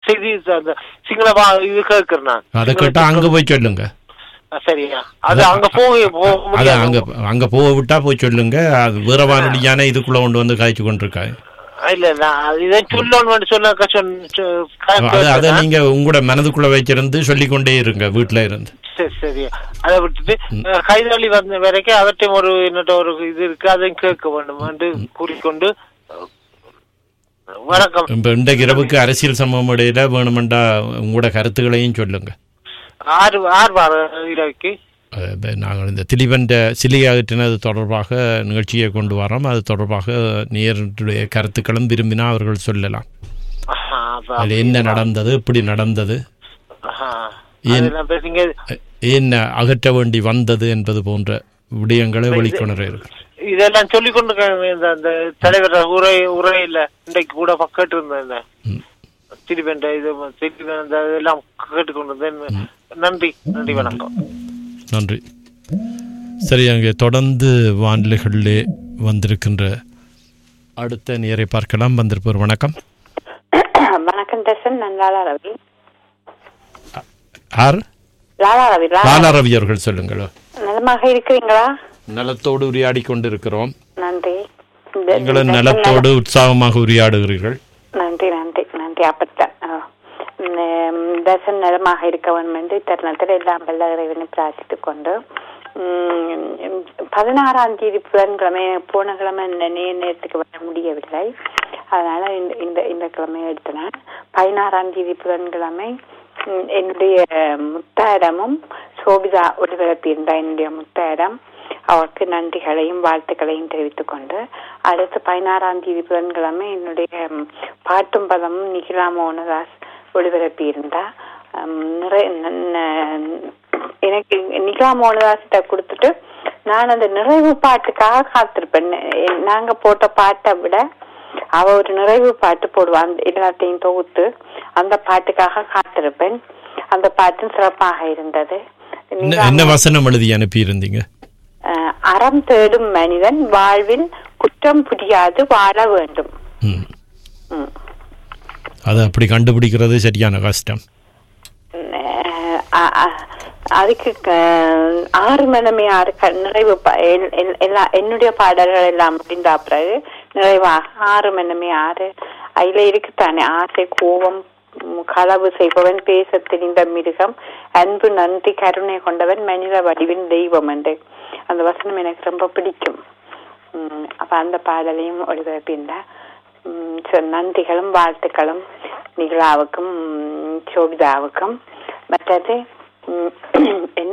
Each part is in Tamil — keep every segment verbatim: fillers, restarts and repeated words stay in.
செய்தி அந்த சிங்கள இது கேட்கிறேன். அதை கேட்டா அங்க போய் சொல்லுங்க. சரியா, அது அங்க போய் அங்க அங்க போக விட்டா போய் சொல்லுங்க. அது வேற வானொலியான இதுக்குள்ள கொண்டு வந்து காய்ச்சி கொண்டிருக்காங்க. இல்ல இதை சொல்லணும்னு சொன்ன அதை நீங்க உங்களோட மனதுக்குள்ள வச்சிருந்து சொல்லிக்கொண்டே இருங்க வீட்டுல இருந்து. சரி சரி, அதை விட்டுட்டு கைதாளி வந்த வரைக்கும் அவற்றையும் ஒரு என்னட்ட ஒரு இது இருக்கு, அதையும் கேட்க வேண்டும் என்று கூறிக்கொண்டு வணக்கம். இப்ப இன்றைக்கு இரவுக்கு அரசியல் சம்பவம் இடையில வேணுமெண்டா உங்களோட கருத்துக்களையும் சொல்லுங்க. ஆறு ஆறு வார இரவுக்கு நாங்கள் இந்த திலீபன் சிலை அகற்றினது தொடர்பாக நிகழ்ச்சியை கொண்டு வரோம். அது தொடர்பாக நேருடைய கருத்துக்களும் விரும்பினா அவர்கள் சொல்லலாம். அது என்ன நடந்தது, எப்படி நடந்தது, என்ன அகற்ற வேண்டி வந்தது என்பது போன்ற விடயங்களை வெளிக்கொணர இருக்கு. இதெல்லாம் சொல்லிக் கொண்டு அந்த தலைவர் உரை உரையில இன்றைக்கு கூட கேட்டு இருந்தேன். திலீபன் இது திலீபன் இதெல்லாம் கேட்டுக்கொண்டிருந்தேன். நன்றி நன்றி வணக்கம். நன்றி. சரி, அங்கே தொடர்ந்து வானிலைகளிலே வந்திருக்கின்ற அடுத்த நேரை பார்க்கலாம். வந்திருப்பவர் வணக்கம். வணக்கம் தர்ஷன், நான் லாலா ரவி. யார்? லாலா ரவி. லாலா ரவி அவர்கள் சொல்லுங்களோ. நலமாக இருக்கிறீங்களா? நலத்தோடு உரையாடி கொண்டிருக்கிறோம். நன்றி. நீங்களும் நலத்தோடு உற்சாகமாக உரையாடுகிறீர்கள். நன்றி நன்றி நன்றி. அப்பத்தான் தர்ஷன் நலமாக இருக்க வேண்டும் என்று தருணத்தில் எல்லாம் வல்ல இறைவனை பிரார்த்தித்துக் கொண்டு பதினாறாம் தேதி புதன்கிழமை போன கிழமை நேரத்துக்கு வர முடியவில்லை. அதனால இந்த இந்த கிழமை எடுத்தேன். பதினாறாம் தேதி புதன்கிழமை என்னுடைய முத்தாயிரமும் சோபிதா ஒளிபரப்பியிருந்தார். என்னுடைய முத்தாயிரம் அவருக்கு நன்றிகளையும் வாழ்த்துக்களையும் தெரிவித்துக் கொண்டு அடுத்த பதினாறாம் தேதி புதன்கிழமை என்னுடைய பாட்டும் பதமும் நிகிலா மோகனதாஸ் ஒளிபரப்பி இருந்தா. நிறைய எனக்கு நிகிலா மோகனதாசிட்ட கொடுத்துட்டு நான் அந்த நிறைவு பாட்டுக்காக காத்திருப்பேன். நாங்க போட்ட பாட்டை விட அவ ஒரு நிறைவு பாட்டு போடுவான், எல்லாத்தையும் தொகுத்து அந்த பாட்டுக்காக காத்திருப்பேன். அந்த பாட்டும் சிறப்பாக இருந்தது. என்ன வசனம் எழுதி அனுப்பி இருந்தீங்க? அறம் தேடும் மனிதன் வாழ்வில் குற்றம் புரியாது வாழ வேண்டும். அது அப்படி கண்டுபிடிக்கிறது சரியான கஷ்டம். அதுக்கு ஆறு மணமே ஆறு நிறைவு எல்லா என்னுடைய பாடல்கள் எல்லாம் முடிந்த பிறகு நிறைவாக ஆறு மணமே ஆறு அதுல இருக்குத்தானே ஆசை கோபம் களவு செய்பவன் பேச தெரிந்த மிருகம் அன்பு நன்றி கருணை கொண்டவன் மனித வடிவின் தெய்வம் என்று அந்த வசனம் எனக்கு ரொம்ப பிடிக்கும். உம் அப்ப அந்த பாடலையும் ஒளிபரப்பியிருந்தா. நன்றிகளும் வாழ்த்துக்களும் நிகழாவுக்கும் சோபிதாவுக்கும். மற்றது என்ன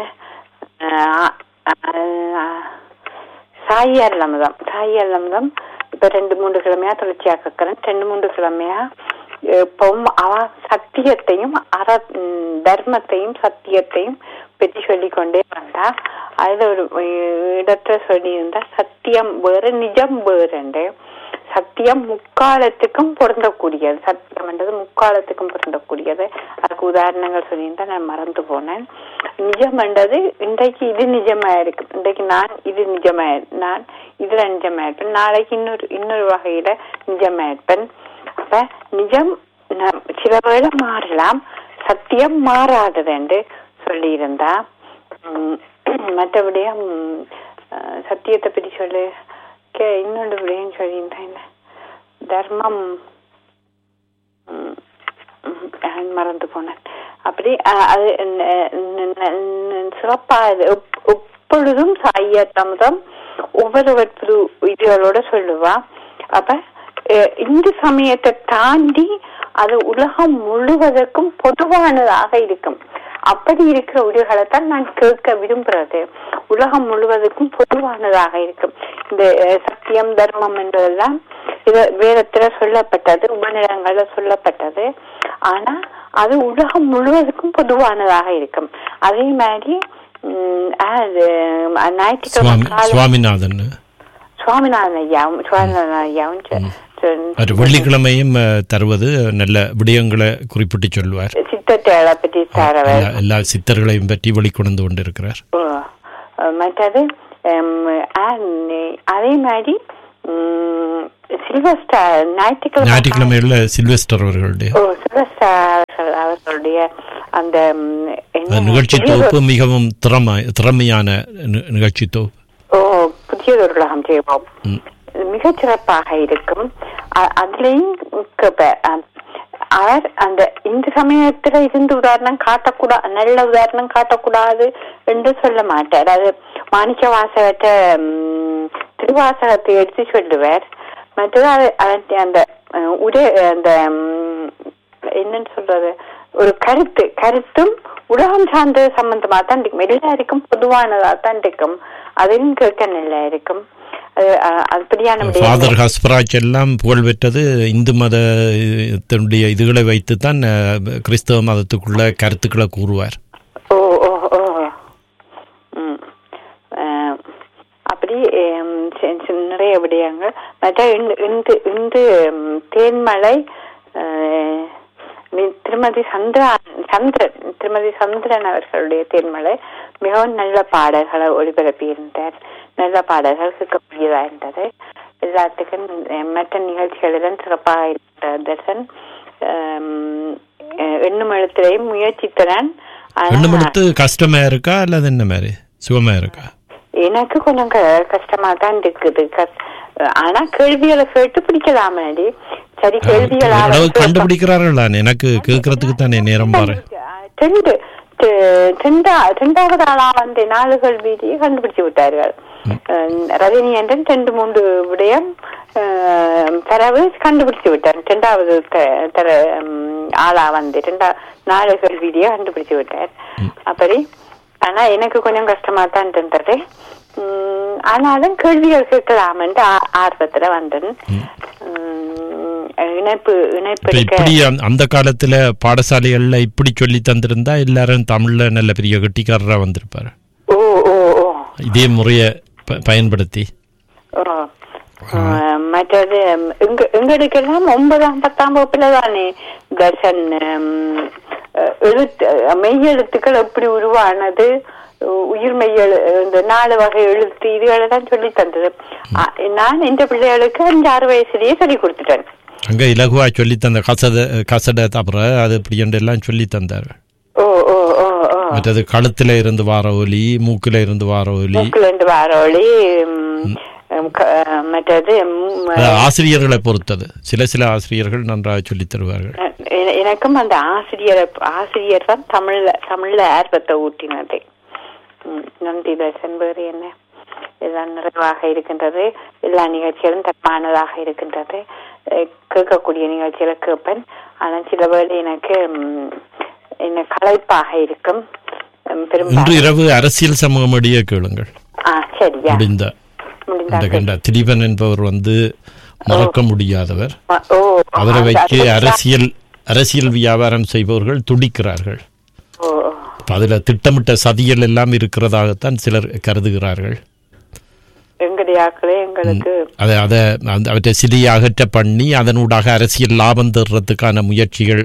சாயி அல்லமுதம் சாயி அல்லமுதம் இப்ப ரெண்டு மூன்று கிழமையா தொடர்ச்சியா கேட்கிறேன். ரெண்டு மூன்று கிழமையா இப்பவும் அவ சத்தியத்தையும் அற தர்மத்தையும் சத்தியத்தையும் பற்றி சொல்லிக் கொண்டே வந்தா. அதுல ஒரு இடத்துல சொல்லி இருந்தா சத்தியம் வேறு நிஜம் வேறு. சத்தியம் முக்காலத்துக்கும் பொருந்தக்கூடியது. சத்தியம் என்றது முக்காலத்துக்கும் பொருந்தக்கூடியது. அதுக்கு உதாரணங்கள் சொல்லியிருந்தா நான் மறந்து போனேன். நிஜம் என்றது இன்றைக்கு இது நிஜமா இருக்கு, இன்றைக்கு நான் இது நிஜமா நான் இதுல நிஜமா இருப்பேன், நாளைக்கு இன்னொரு இன்னொரு வகையில நிஜமா இருப்பேன். அப்ப நிஜம் சில வேளை மாறலாம், சத்தியம் மாறாதது என்று சொல்லி இருந்தா. மற்றபடியா சத்தியத்தை பற்றி சொல்லு இன்னொன்று விடையும் சொல்லியிருந்தேன். தர்மம் மறந்து போனேன். அப்படி அது சிறப்பா எப்பொழுதும் சாய தமுதம் ஒவ்வொருவற்று இதுகளோட சொல்லுவா. அப்ப இந்து சமயத்தை தாண்டி அது உலகம் முழுவதற்கும் பொதுவானதாக இருக்கும். அப்படி இருக்கிற உரைகளைத்தான் நான் கேட்க விரும்புறது. உலகம் முழுவதற்கும் பொதுவானதாக இருக்கும். இந்த சத்தியம் தர்மம் என்றதெல்லாம் இது வேதத்துல சொல்லப்பட்டது, உபநிடங்கள்ல சொல்லப்பட்டது. ஆனா அது உலகம் முழுவதற்கும் பொதுவானதாக இருக்கும். அதே மாதிரி ஞாயிற்றுக்கிழமை சுவாமிநாதன் சுவாமிநாதன் ஐயாவும் சுவாமிநாதன் ஐயாவும் வெள்ளிக்கிழமையும் தருவது நல்ல விடயங்களை குறிப்பிட்டு சொல்லுவார். சித்தர்களை பற்றி எல்லா சித்தர்களையும் பற்றி வெளிக்கொண்டு கொண்டிருக்கிறார். மற்றது அதே மாதிரி சில்வஸ்டர் ஞாயிற்றுக்கிழமை ஞாயிற்றுக்கிழமையில சில்வஸ்டர் அவர்களுடைய சில்வஸ்டர் அவர்களுடைய அந்த நிகழ்ச்சி தொகுப்பு மிகவும் திறமை திறமையான நிகழ்ச்சி தொகுப்பு. ஓ, புதியதொரு உலகம் செய்வோம் மிகச் சிறப்பாக இருக்கும். அதுலயும் அவர் அந்த இந்த சமயத்துல இருந்து உதாரணம் காட்டக்கூடாது, நல்ல உதாரணம் காட்டக்கூடாது என்று சொல்ல மாட்டார். அது மாணிக்க வாசகத்தை திருவாசகத்தை எடுத்து சொல்லுவார். மற்றது அந்த உரை அந்த என்னன்னு சொல்றது ஒரு கருத்து கருத்தும் உலகம் சார்ந்த சம்பந்தமா தான் இருக்கும், எல்லாருக்கும் பொதுவானதா தான் இருக்கும். அதையும் கேட்க நல்லா இருக்கும். ஃபாதர் ஹஸ்பராஜ் எல்லாம் புகழ்பெற்றது இந்து மதத்தினுடைய இதுகளை வைத்து தான் கிறிஸ்தவ மதத்துக்குள்ள கருத்துக்களை கூறுவார். ஓ ஓ ஓ அப்படி நிறைய விடயங்கள். மற்ற இன்று இன்று தேன்மலை திருமதி சந்திரன் சந்திரன் திருமதி சந்திரன் அவர்களுடைய தேன்மலை மிகவும் நல்ல பாடல்களை ஒளிபரப்பியிருந்தார். நல்ல பாடல்கள் கேட்கக்கூடியதா இருந்தது. எல்லாத்துக்கும் மற்ற நிகழ்ச்சிகளிலும் சிறப்பாக இருந்த தர்சன் எண்ணும் எழுத்துலையும் முயற்சித்தனன். எண்ணும் எழுத்து கஷ்டமா இருக்கா அல்லது என்ன மாதிரி சுகமா இருக்கா? எனக்கு கொஞ்சம் கஷ்டமா தான் இருக்குது. ஆனா கேள்விகளை கேட்டு பிடிக்கலாமடி. சரி, கேள்விகளா கண்டுபிடிக்கிறார்கள். எனக்கு கேட்கறதுக்கு தானே நேரம் பாரு. ரெண்டு ரெண்டாவது ஆளா வந்து நாலு கேள்வியை கண்டுபிடிச்சு விட்டார்கள். ரஜினி என்றன் ரெண்டு மூன்று விடயம் தரவு கண்டுபிடிச்சு விட்டார். ரெண்டாவது தர ஆளா வந்து ரெண்டா நாலு கேள்வியை கண்டுபிடிச்சு விட்டார். அப்படி ஆனா எனக்கு கொஞ்சம் கஷ்டமா தான் இருந்தது. ஆனாலும் கேள்விகள் கேட்கலாம் என்று ஆர்வத்துல வந்தேன். இணைப்பு இணைப்பு அந்த காலத்துல பாடசாலைகள்ல இப்படி சொல்லி தந்திருந்தா எல்லாரும் தமிழ்ல நல்ல பெரிய கெட்டிக்காரரா வந்திருப்பாரு. ஓ ஓ ஓ இதே முறைய பயன்படுத்தி. மற்றது எங்க எங்களுக்கெல்லாம் ஒன்பதாம் பத்தாம் வகுப்புல தானே தர்சன் எழுத்து மெய்யெழுத்துக்கள் எப்படி உருவானது, உயிர் மெய்யெழு இந்த நாலு வகை எழுத்து இதுகளை தான் சொல்லி தந்தது. நான் இந்த பிள்ளைகளுக்கு அஞ்சு ஆறு வயசுலயே சொல்லி கொடுத்துட்டேன். அங்க இலகுவா சொல்லி தந்த கசட கசட அப்புறம் அது இப்படி எல்லாம் சொல்லி தந்தார். ஓ ஓ ஓ ஓ மற்றது கழுத்துல இருந்து வார ஒலி, மூக்குல இருந்து வார ஒலி, மூக்குல இருந்து வார ஒலி. மற்றது ஆசிரியர்களை பொறுத்தது. சில சில ஆசிரியர்கள் நன்றாக சொல்லி தருவார்கள். எனக்கும் அந்த ஆசிரியர் ஆசிரியர் தான் தமிழ்ல தமிழ்ல ஆர்வத்தை ஊட்டினது. நன்றி தர்சன். வேறு என்ன எல்லாம் நிறைவாக இருக்கின்றது. எல்லா நிகழ்ச்சிகளும் தப்பானதாக இருக்கின்றது. கேட்கக்கூடிய நிகழ்ச்சிகளை கேட்பேன். ஆனால் சில வேளை எனக்கு என்ன களைப்பாக இருக்கும். இன்று இரவு அரசியல் சமூகம் அடியே கேளுங்கள். சரியா முடிந்த திலீபன் என்பவர் வந்து மறக்க முடியாதவர். அவரை வைத்து அரசியல் அரசியல் வியாபாரம் செய்பவர்கள் துடிக்கிறார்கள். அதுல திட்டமிட்ட சதிகள் எல்லாம் இருக்கிறதாகத்தான் சிலர் கருதுகிறார்கள். அவற்றை சிலையை அகற்ற பண்ணி அதனூடாக அரசியல் லாபம் தர்றதுக்கான முயற்சிகள்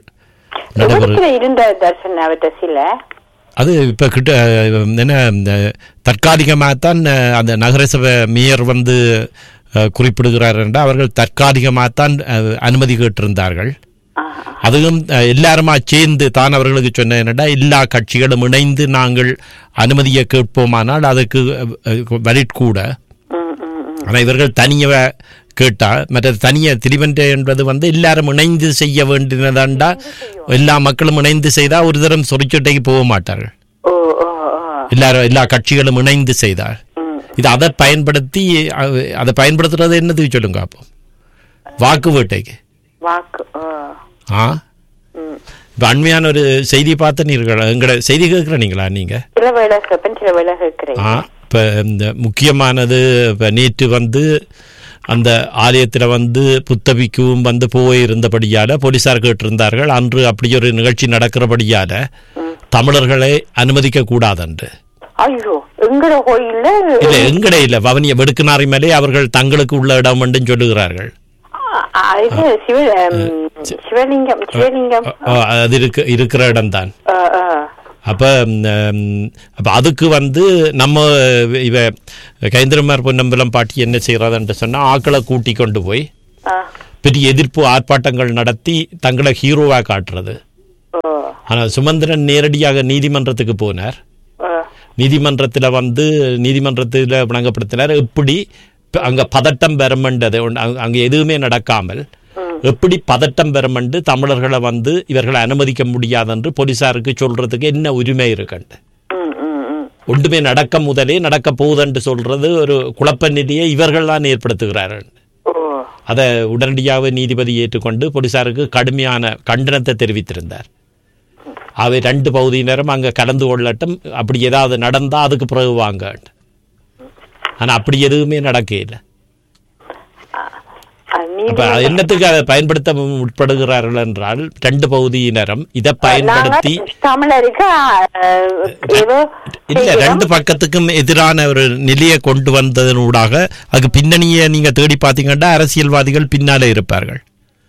அது இப்ப கிட்ட என்ன தற்காலிகமாகத்தான் அந்த நகரசபை மேயர் வந்து குறிப்பிடுகிறார் என்றால் அவர்கள் தற்காலிகமாகத்தான் அனுமதி கேட்டிருந்தார்கள். அதுவும் எல்லாருமா சேர்ந்து தான் அவர்களுக்கு சொன்ன என்னடா எல்லா கட்சிகளும் இணைந்து நாங்கள் அனுமதியை கேட்போமானால் அதுக்கு வலிட் கூட. ஆனால் இவர்கள் தனிய கேட்டா மற்ற தனிய திரிவென்ற என்பது வந்து எல்லாரும் இணைந்து செய்ய வேண்டியதாண்டா எல்லா மக்களும் இணைந்து செய்தா ஒரு தரம் சொறிச்சட்டைக்கு போக மாட்டார்கள். எல்லாரும் எல்லா கட்சிகளும் இணைந்து செய்தார். இது அதை பயன்படுத்தி அதை பயன்படுத்துறது என்னது சொல்லுங்க. அப்போ வாக்கு வேட்டைக்கு ஆ இப்ப அண்மையான ஒரு செய்தி பார்த்து நீங்க எங்கட செய்தி கேட்கிறீங்களா நீங்க? இப்ப இந்த முக்கியமானது இப்ப நேற்று வந்து அந்த ஆலயத்துல வந்து புத்தபிக்கவும் வந்து போயிருந்தபடியால போலீசார் கேட்டிருந்தார்கள் அன்று அப்படி ஒரு நிகழ்ச்சி நடக்கிறபடியால தமிழர்களை அனுமதிக்க கூடாதென்று. இல்ல எங்கட இல்ல வவனிய வெடுக்குனாரி மேலே அவர்கள் தங்களுக்கு உள்ள இடம் என்று சொல்லுகிறார்கள். அது இருக்கிற இடம் தான். அப்ப அப்ப அதுக்கு வந்து நம்ம இவ கைந்திரமார் பொன்னம்பலம் பாட்டி என்ன செய்யறாதுன்னு சொன்னா ஆக்களை கூட்டி கொண்டு போய் பெரிய எதிர்ப்பு ஆர்ப்பாட்டங்கள் நடத்தி தங்களை ஹீரோவா காட்டுறது. ஆனால் சுமந்திரன் நேரடியாக நீதிமன்றத்துக்கு போனார். நீதிமன்றத்தில் வந்து நீதிமன்றத்தில் வழங்கப்படுத்தினார். எப்படி அங்கே பதட்டம் பெறமண்டது அங்கே எதுவுமே நடக்காமல் எப்படி பதட்டம் பெறமண்டு தமிழர்களை வந்து இவர்களை அனுமதிக்க முடியாதென்று போலீசாருக்கு சொல்றதுக்கு என்ன உரிமை இருக்குண்டு? ஒன்றுமே நடக்க முதலே நடக்க போகுதுன்னு சொல்றது ஒரு குழப்ப நிதியை இவர்கள் தான் ஏற்படுத்துகிறார்கள். அதை உடனடியாக நீதிபதி ஏற்றுக்கொண்டு போலீசாருக்கு கடுமையான கண்டனத்தை தெரிவித்திருந்தார். அவை ரெண்டு பகுதியினரும் அங்கே கலந்து கொள்ளட்டும், அப்படி ஏதாவது நடந்தால் அதுக்கு பிறகு வாங்க. ஆனால் அப்படி எதுவுமே நடக்கல. என்னத்துக்கு அதை பயன்படுத்த உட்படுகிறார்கள் என்றால் ரெண்டு பகுதியினரும் இதை பயன்படுத்தி இல்ல ரெண்டு பக்கத்துக்கும் எதிரான ஒரு நிலையை கொண்டு வந்ததனூடாக அதுக்கு பின்னணியை நீங்க தேடி பார்த்தீங்கன்னா அரசியல்வாதிகள் பின்னாலே இருப்பார்கள்.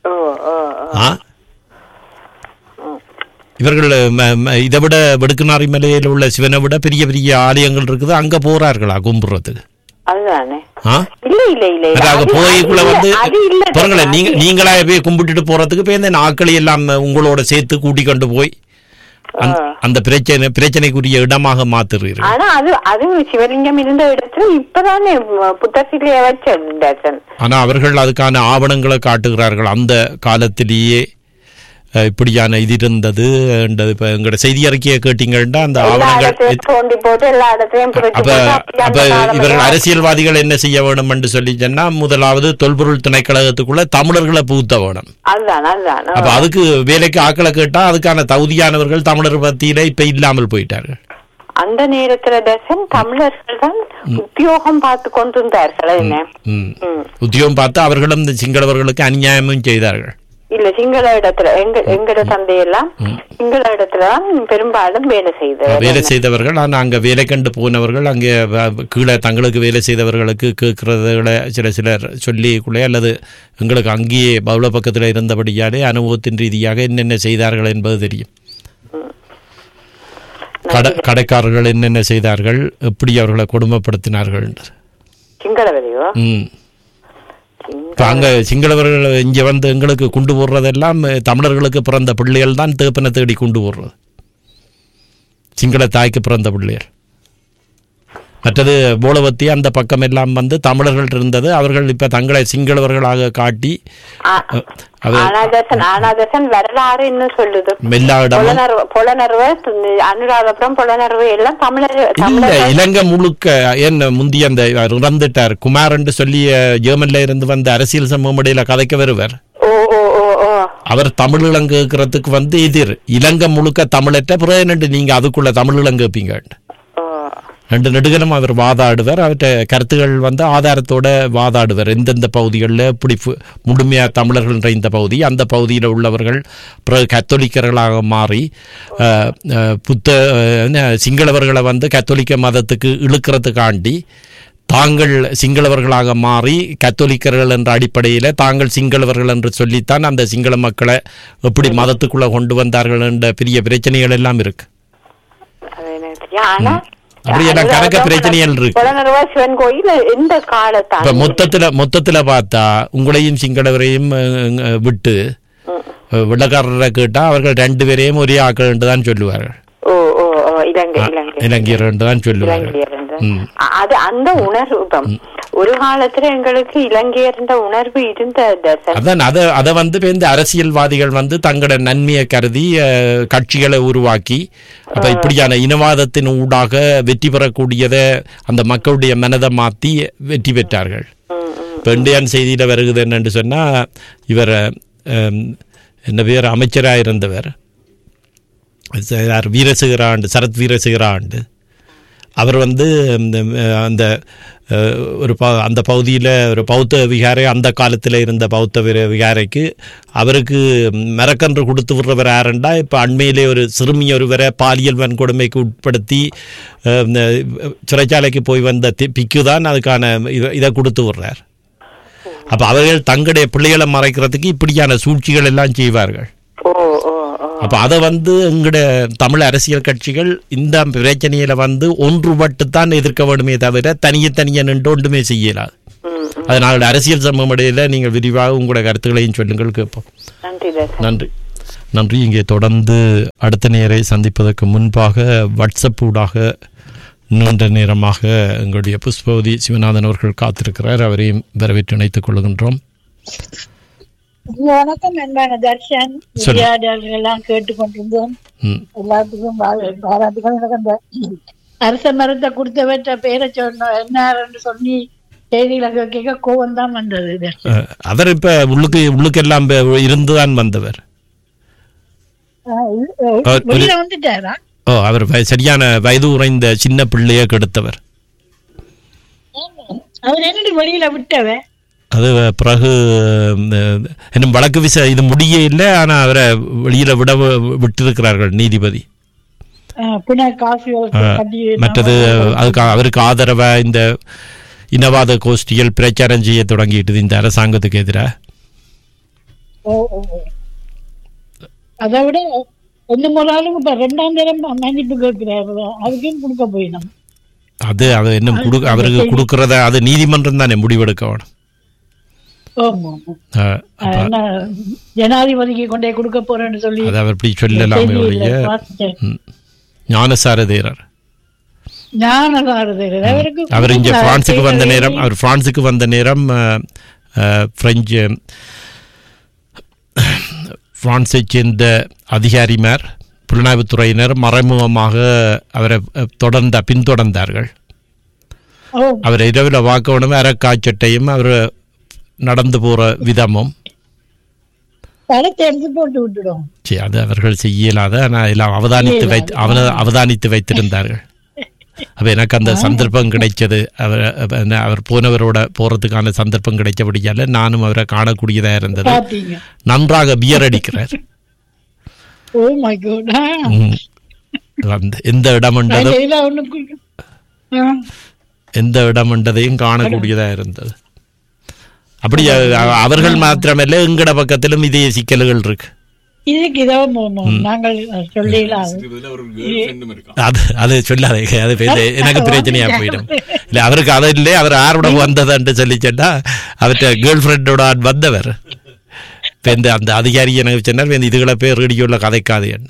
இவர்கள் இதை விட வெடுக்குநாரி மலையில் உள்ள சிவனை விட பெரிய பெரிய ஆலயங்கள் இருக்குது, அங்க போறார்களா கும்பிடுறதுக்கு? நீங்களா போய் கும்பிட்டுட்டு போறதுக்கு போய் இந்த ஆட்களை எல்லாம் உங்களோட சேர்த்து கூட்டி கொண்டு போய் அந்த பிரச்சனை பிரச்சனைக்குரிய இடமாக மாத்துறீர்கள். ஆனா அவர்கள் அதுக்கான ஆவணங்களை காட்டுகிறார்கள். அந்த காலத்திலேயே இப்படியான இது இருந்தது. இப்ப எங்களோட செய்தி அறிக்கையை கேட்டீங்கன்னா அந்த ஆவணங்கள் அப்ப இவர்கள் அரசியல்வாதிகள் என்ன செய்ய வேணும் என்று சொல்லி சொன்னா முதலாவது தொல்பொருள் திணைக்களத்துக்குள்ள தமிழர்களை புகுத்த வேணும். அப்ப அதுக்கு வேலைக்கு ஆக்களை கேட்டா அதுக்கான தகுதியானவர்கள் தமிழர் பத்தியில இப்ப இல்லாமல் போயிட்டார்கள். அந்த நேரத்துல தர்சன் தமிழர்கள் தான் உத்தியோகம் பார்த்து கொண்டிருந்தார்கள். உத்தியோகம் பார்த்து அவர்களும் சிங்களவர்களுக்கு அநியாயமும் செய்தார்கள். இல்ல சிங்கள இடத்துல எங்க எங்கட சந்தையெல்லாம் சிங்கள இடத்துலதான் பெரும்பாலும் வேலை செய்த வேலை செய்தவர்கள். ஆனா அங்க வேலை கண்டு போனவர்கள் அங்கே கீழே தங்களுக்கு வேலை செய்தவர்களுக்கு கேட்கறதுகளை சில சிலர் சொல்லிக்குள்ளே அல்லது எங்களுக்கு அங்கேயே பவுல பக்கத்துல இருந்தபடியாலே அனுபவத்தின் ரீதியாக என்னென்ன செய்தார்கள் என்பது தெரியும். கடை கடைக்காரர்கள் என்னென்ன செய்தார்கள், எப்படி அவர்களை கொடுமைப்படுத்தினார்கள் என்று சிங்களவரையோ ம் அங்க சிங்களவர்கள் இங்க வந்து எங்களுக்கு கொண்டு போடுறதெல்லாம் தமிழர்களுக்கு பிறந்த பிள்ளைகள் தான் தேப்பனை தேடி கொண்டு போடுறது, சிங்கள தாய்க்கு பிறந்த பிள்ளைகள். மற்றது போலவத்தி அந்த பக்கம் எல்லாம் வந்து தமிழர்கள் இருந்தது. அவர்கள் இப்ப தங்களை சிங்களவர்களாக காட்டி வரலாறு இன்னும் சொல்லுது. இலங்கை முழுக்க ஏன் முந்தி அந்த இறந்துட்டார் குமார் என்று சொல்லி ஜெர்மன்ல இருந்து வந்த அரசியல் சமூகமடையில கதைக்க வருவர். அவர் தமிழ் இளங்குறதுக்கு வந்து எதிர் இலங்கை முழுக்க தமிழற்ற பிறகு நீங்க அதுக்குள்ள தமிழ் இளங்குப்பீங்க ரெண்டு நெடுகலும் அவர் வாதாடுவர். அவற்றை கருத்துக்கள் வந்து ஆதாரத்தோட வாதாடுவர். எந்தெந்த பகுதிகளில் இப்படி முழுமையாக தமிழர்கள் இந்த பகுதி அந்த பகுதியில் உள்ளவர்கள் பிறகு கத்தோலிக்கர்களாக மாறி புத்த சிங்களவர்களை வந்து கத்தோலிக்க மதத்துக்கு இழுக்கிறதுக்காண்டி தாங்கள் சிங்களவர்களாக மாறி கத்தோலிக்கர்கள் என்ற அடிப்படையில் தாங்கள் சிங்களவர்கள் என்று சொல்லித்தான் அந்த சிங்கள மக்களை எப்படி மதத்துக்குள்ள கொண்டு வந்தார்கள் என்ற பெரிய பிரச்சனைகள் எல்லாம் இருக்கு. அப்படியெல்லாம் கணக்க பிரச்சனைகள் இருக்கு. மொத்தத்துல மொத்தத்துல பார்த்தா உங்களையும் சிங்களவரையும் விட்டு வெள்ளக்காரரை கேட்டா அவர்கள் ரெண்டு பேரையும் ஒரே ஆக்கள் என்று தான் சொல்லுவார்கள். இலங்கையர் என்று தான் சொல்லுவார்கள். அது அந்த உணர்வு ஒரு காலத்துல எங்களுக்கு இலங்கையர் உணர்வு இருந்த அதான் அதை அதை வந்து இந்த அரசியல்வாதிகள் வந்து தங்களோட நன்மையை கருதி கட்சிகளை உருவாக்கி அப்ப இப்படியான இனவாதத்தின் ஊடாக வெற்றி பெறக்கூடியதை அந்த மக்களுடைய மனதை மாற்றி வெற்றி பெற்றார்கள். இப்போ இந்தியான் செய்தியில வருகிறது என்னன்னு சொன்னா இவர் என்ன பேர் அமைச்சராக இருந்தவர் வீரசேகராண்டு சரத் வீரசேகராண்டு அவர் வந்து அந்த ஒரு ப அந்த பகுதியில் ஒரு பௌத்த விகாரை அந்த காலத்தில் இருந்த பௌத்த விகாரைக்கு அவருக்கு மரக்கன்று கொடுத்து விடுறவர் யாருண்டா இப்போ அண்மையிலே ஒரு சிறுமி ஒருவரை பாலியல் வன்கொடுமைக்கு உட்படுத்தி சிறைச்சாலைக்கு போய் வந்த பிக்கு தான் அதுக்கான இதை கொடுத்து விடுறார். அப்போ அவர்கள் தங்களுடைய பிள்ளைகளை மறைக்கிறதுக்கு இப்படியான சூழ்ச்சிகள் எல்லாம் செய்வார்கள். அப்ப அதை வந்து எங்கட தமிழ் அரசியல் கட்சிகள் இந்த பிரச்சனையில வந்து ஒன்றுபட்டுத்தான் எதிர்க்க வேண்டுமே தவிர தனிய தனிய நின்று ஒன்றுமே செய்யலாது. அதனால அரசியல் சமூகமடையில நீங்கள் விரிவாக உங்களோட கருத்துக்களையும் சொல்லுங்கள் கேட்போம். நன்றி. நன்றி. இங்கே தொடர்ந்து அடுத்த நேரை சந்திப்பதற்கு முன்பாக வாட்ஸ்அப் ஊடாக நீண்ட நேரமாக எங்களுடைய புஷ்பவதி சிவநாதன் அவர்கள் காத்திருக்கிறார். அவரையும் வரவேற்று இணைத்துக் கொள்கின்றோம். வணக்கம் அன்பான தர்ஷன். விளையாடல்கள்லாம் கேட்டுக்கொண்டிருந்தோம். எல்லாத்துக்கும் பாராட்டுகள். எனக்கு அந்த அரச மரத்தை கொடுத்தவற்ற பேரை சொன்ன என்ன சொல்லி செய்திகளை கேட்க கோவம் தான் வந்தது. அவர் இப்ப உள்ளுக்கு உள்ளுக்கு எல்லாம் இருந்துதான் வந்தவர். வெளியில வந்துட்டாரா? ஓ, அவர் சரியான வயது உறைந்த சின்ன பிள்ளைய கெடுத்தவர். அவர் என்னடி வெளியில விட்டவர்? அது பிறகு இன்னும் வழக்கு விச இது முடிய இல்லை. ஆனா அவரை வெளியில விட விட்டிருக்கிறார்கள் நீதிபதி. மற்றது அதுக்கு அவருக்கு ஆதரவா இந்த இனவாத கோஷ்டிகள் பிரச்சாரம் செய்ய தொடங்கிட்டு இந்த அரசாங்கத்துக்கு எதிராக. அதை விட ஒன்னு முறாலும் இப்ப ரெண்டாம் தரம் மன்னிப்பு கேட்கிறாரு. அதுக்கும் கொடுக்க போயிடும். அது அது இன்னும் கொடுக்க அவருக்கு கொடுக்கறத அது நீதிமன்றம் தானே முடிவெடுக்க வேணும். ஜனாதிபதிக்கு கொண்டே கொடுக்க போறேன்னு சொல்லி அது அவர் இப்படி சொல்லலாமே ஒழிய ஞானசாரதேரர் அவர் இங்க பிரான்சுக்கு வந்த நேரம் அவர் பிரான்சுக்கு வந்த நேரம் பிரெஞ்சு பிரான்ஸை சேர்ந்த அதிகாரிமார் புலனாய்வுத்துறையினர் மறைமுகமாக அவரை தொடர்ந்த பின்தொடர்ந்தார்கள். அவர் இரவில் வாக்கவனும் அறக்காச்சட்டையும் அவர் நடந்து போற விதமும் அது அவர்கள் செய்யலாத எல்லாம் அவதானித்து வைத்து அவதானித்து வைத்திருந்தார்கள். அப்ப எனக்கு அந்த சந்தர்ப்பம் கிடைச்சது. அவர் அவர் போனவரோட போறதுக்கான சந்தர்ப்பம் கிடைச்சபடியால நானும் அவரை காணக்கூடியதா இருந்தது. நன்றாக பியர் அடிக்கிறார். எந்த இடம் எந்த இடம் என்றதையும் காணக்கூடியதா இருந்தது. அப்படி அவர்கள் மாத்திரமல்ல எங்கட பக்கத்திலும் இதே சிக்கல்கள் இருக்கு. அது சொல்லாத அது எனக்கு பிரச்சனையா போயிடும். இல்ல அவருக்கு அதை இல்லை அவர் யாரோட வந்ததுன்னு சொல்லி சொன்னா அவர்கிட்ட கேர்ள் ஃப்ரெண்டோட வந்தவர் இந்த அந்த அதிகாரி எனக்கு சொன்னார் இதுகளை பேர் ரேடியோல கதைக்காது என்ன.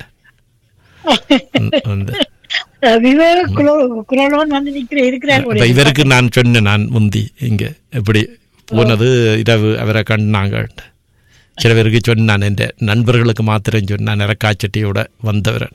இவருக்கு நான் சொன்னேன் நான் முந்தி இங்க எப்படி போனது இரவு அவரை கண்டாங்க. சில பேருக்கு சொன்னான் என் நண்பர்களுக்கு மாத்திரம் சொன்னான் நிறக்காச்சட்டியோட வந்தவர்.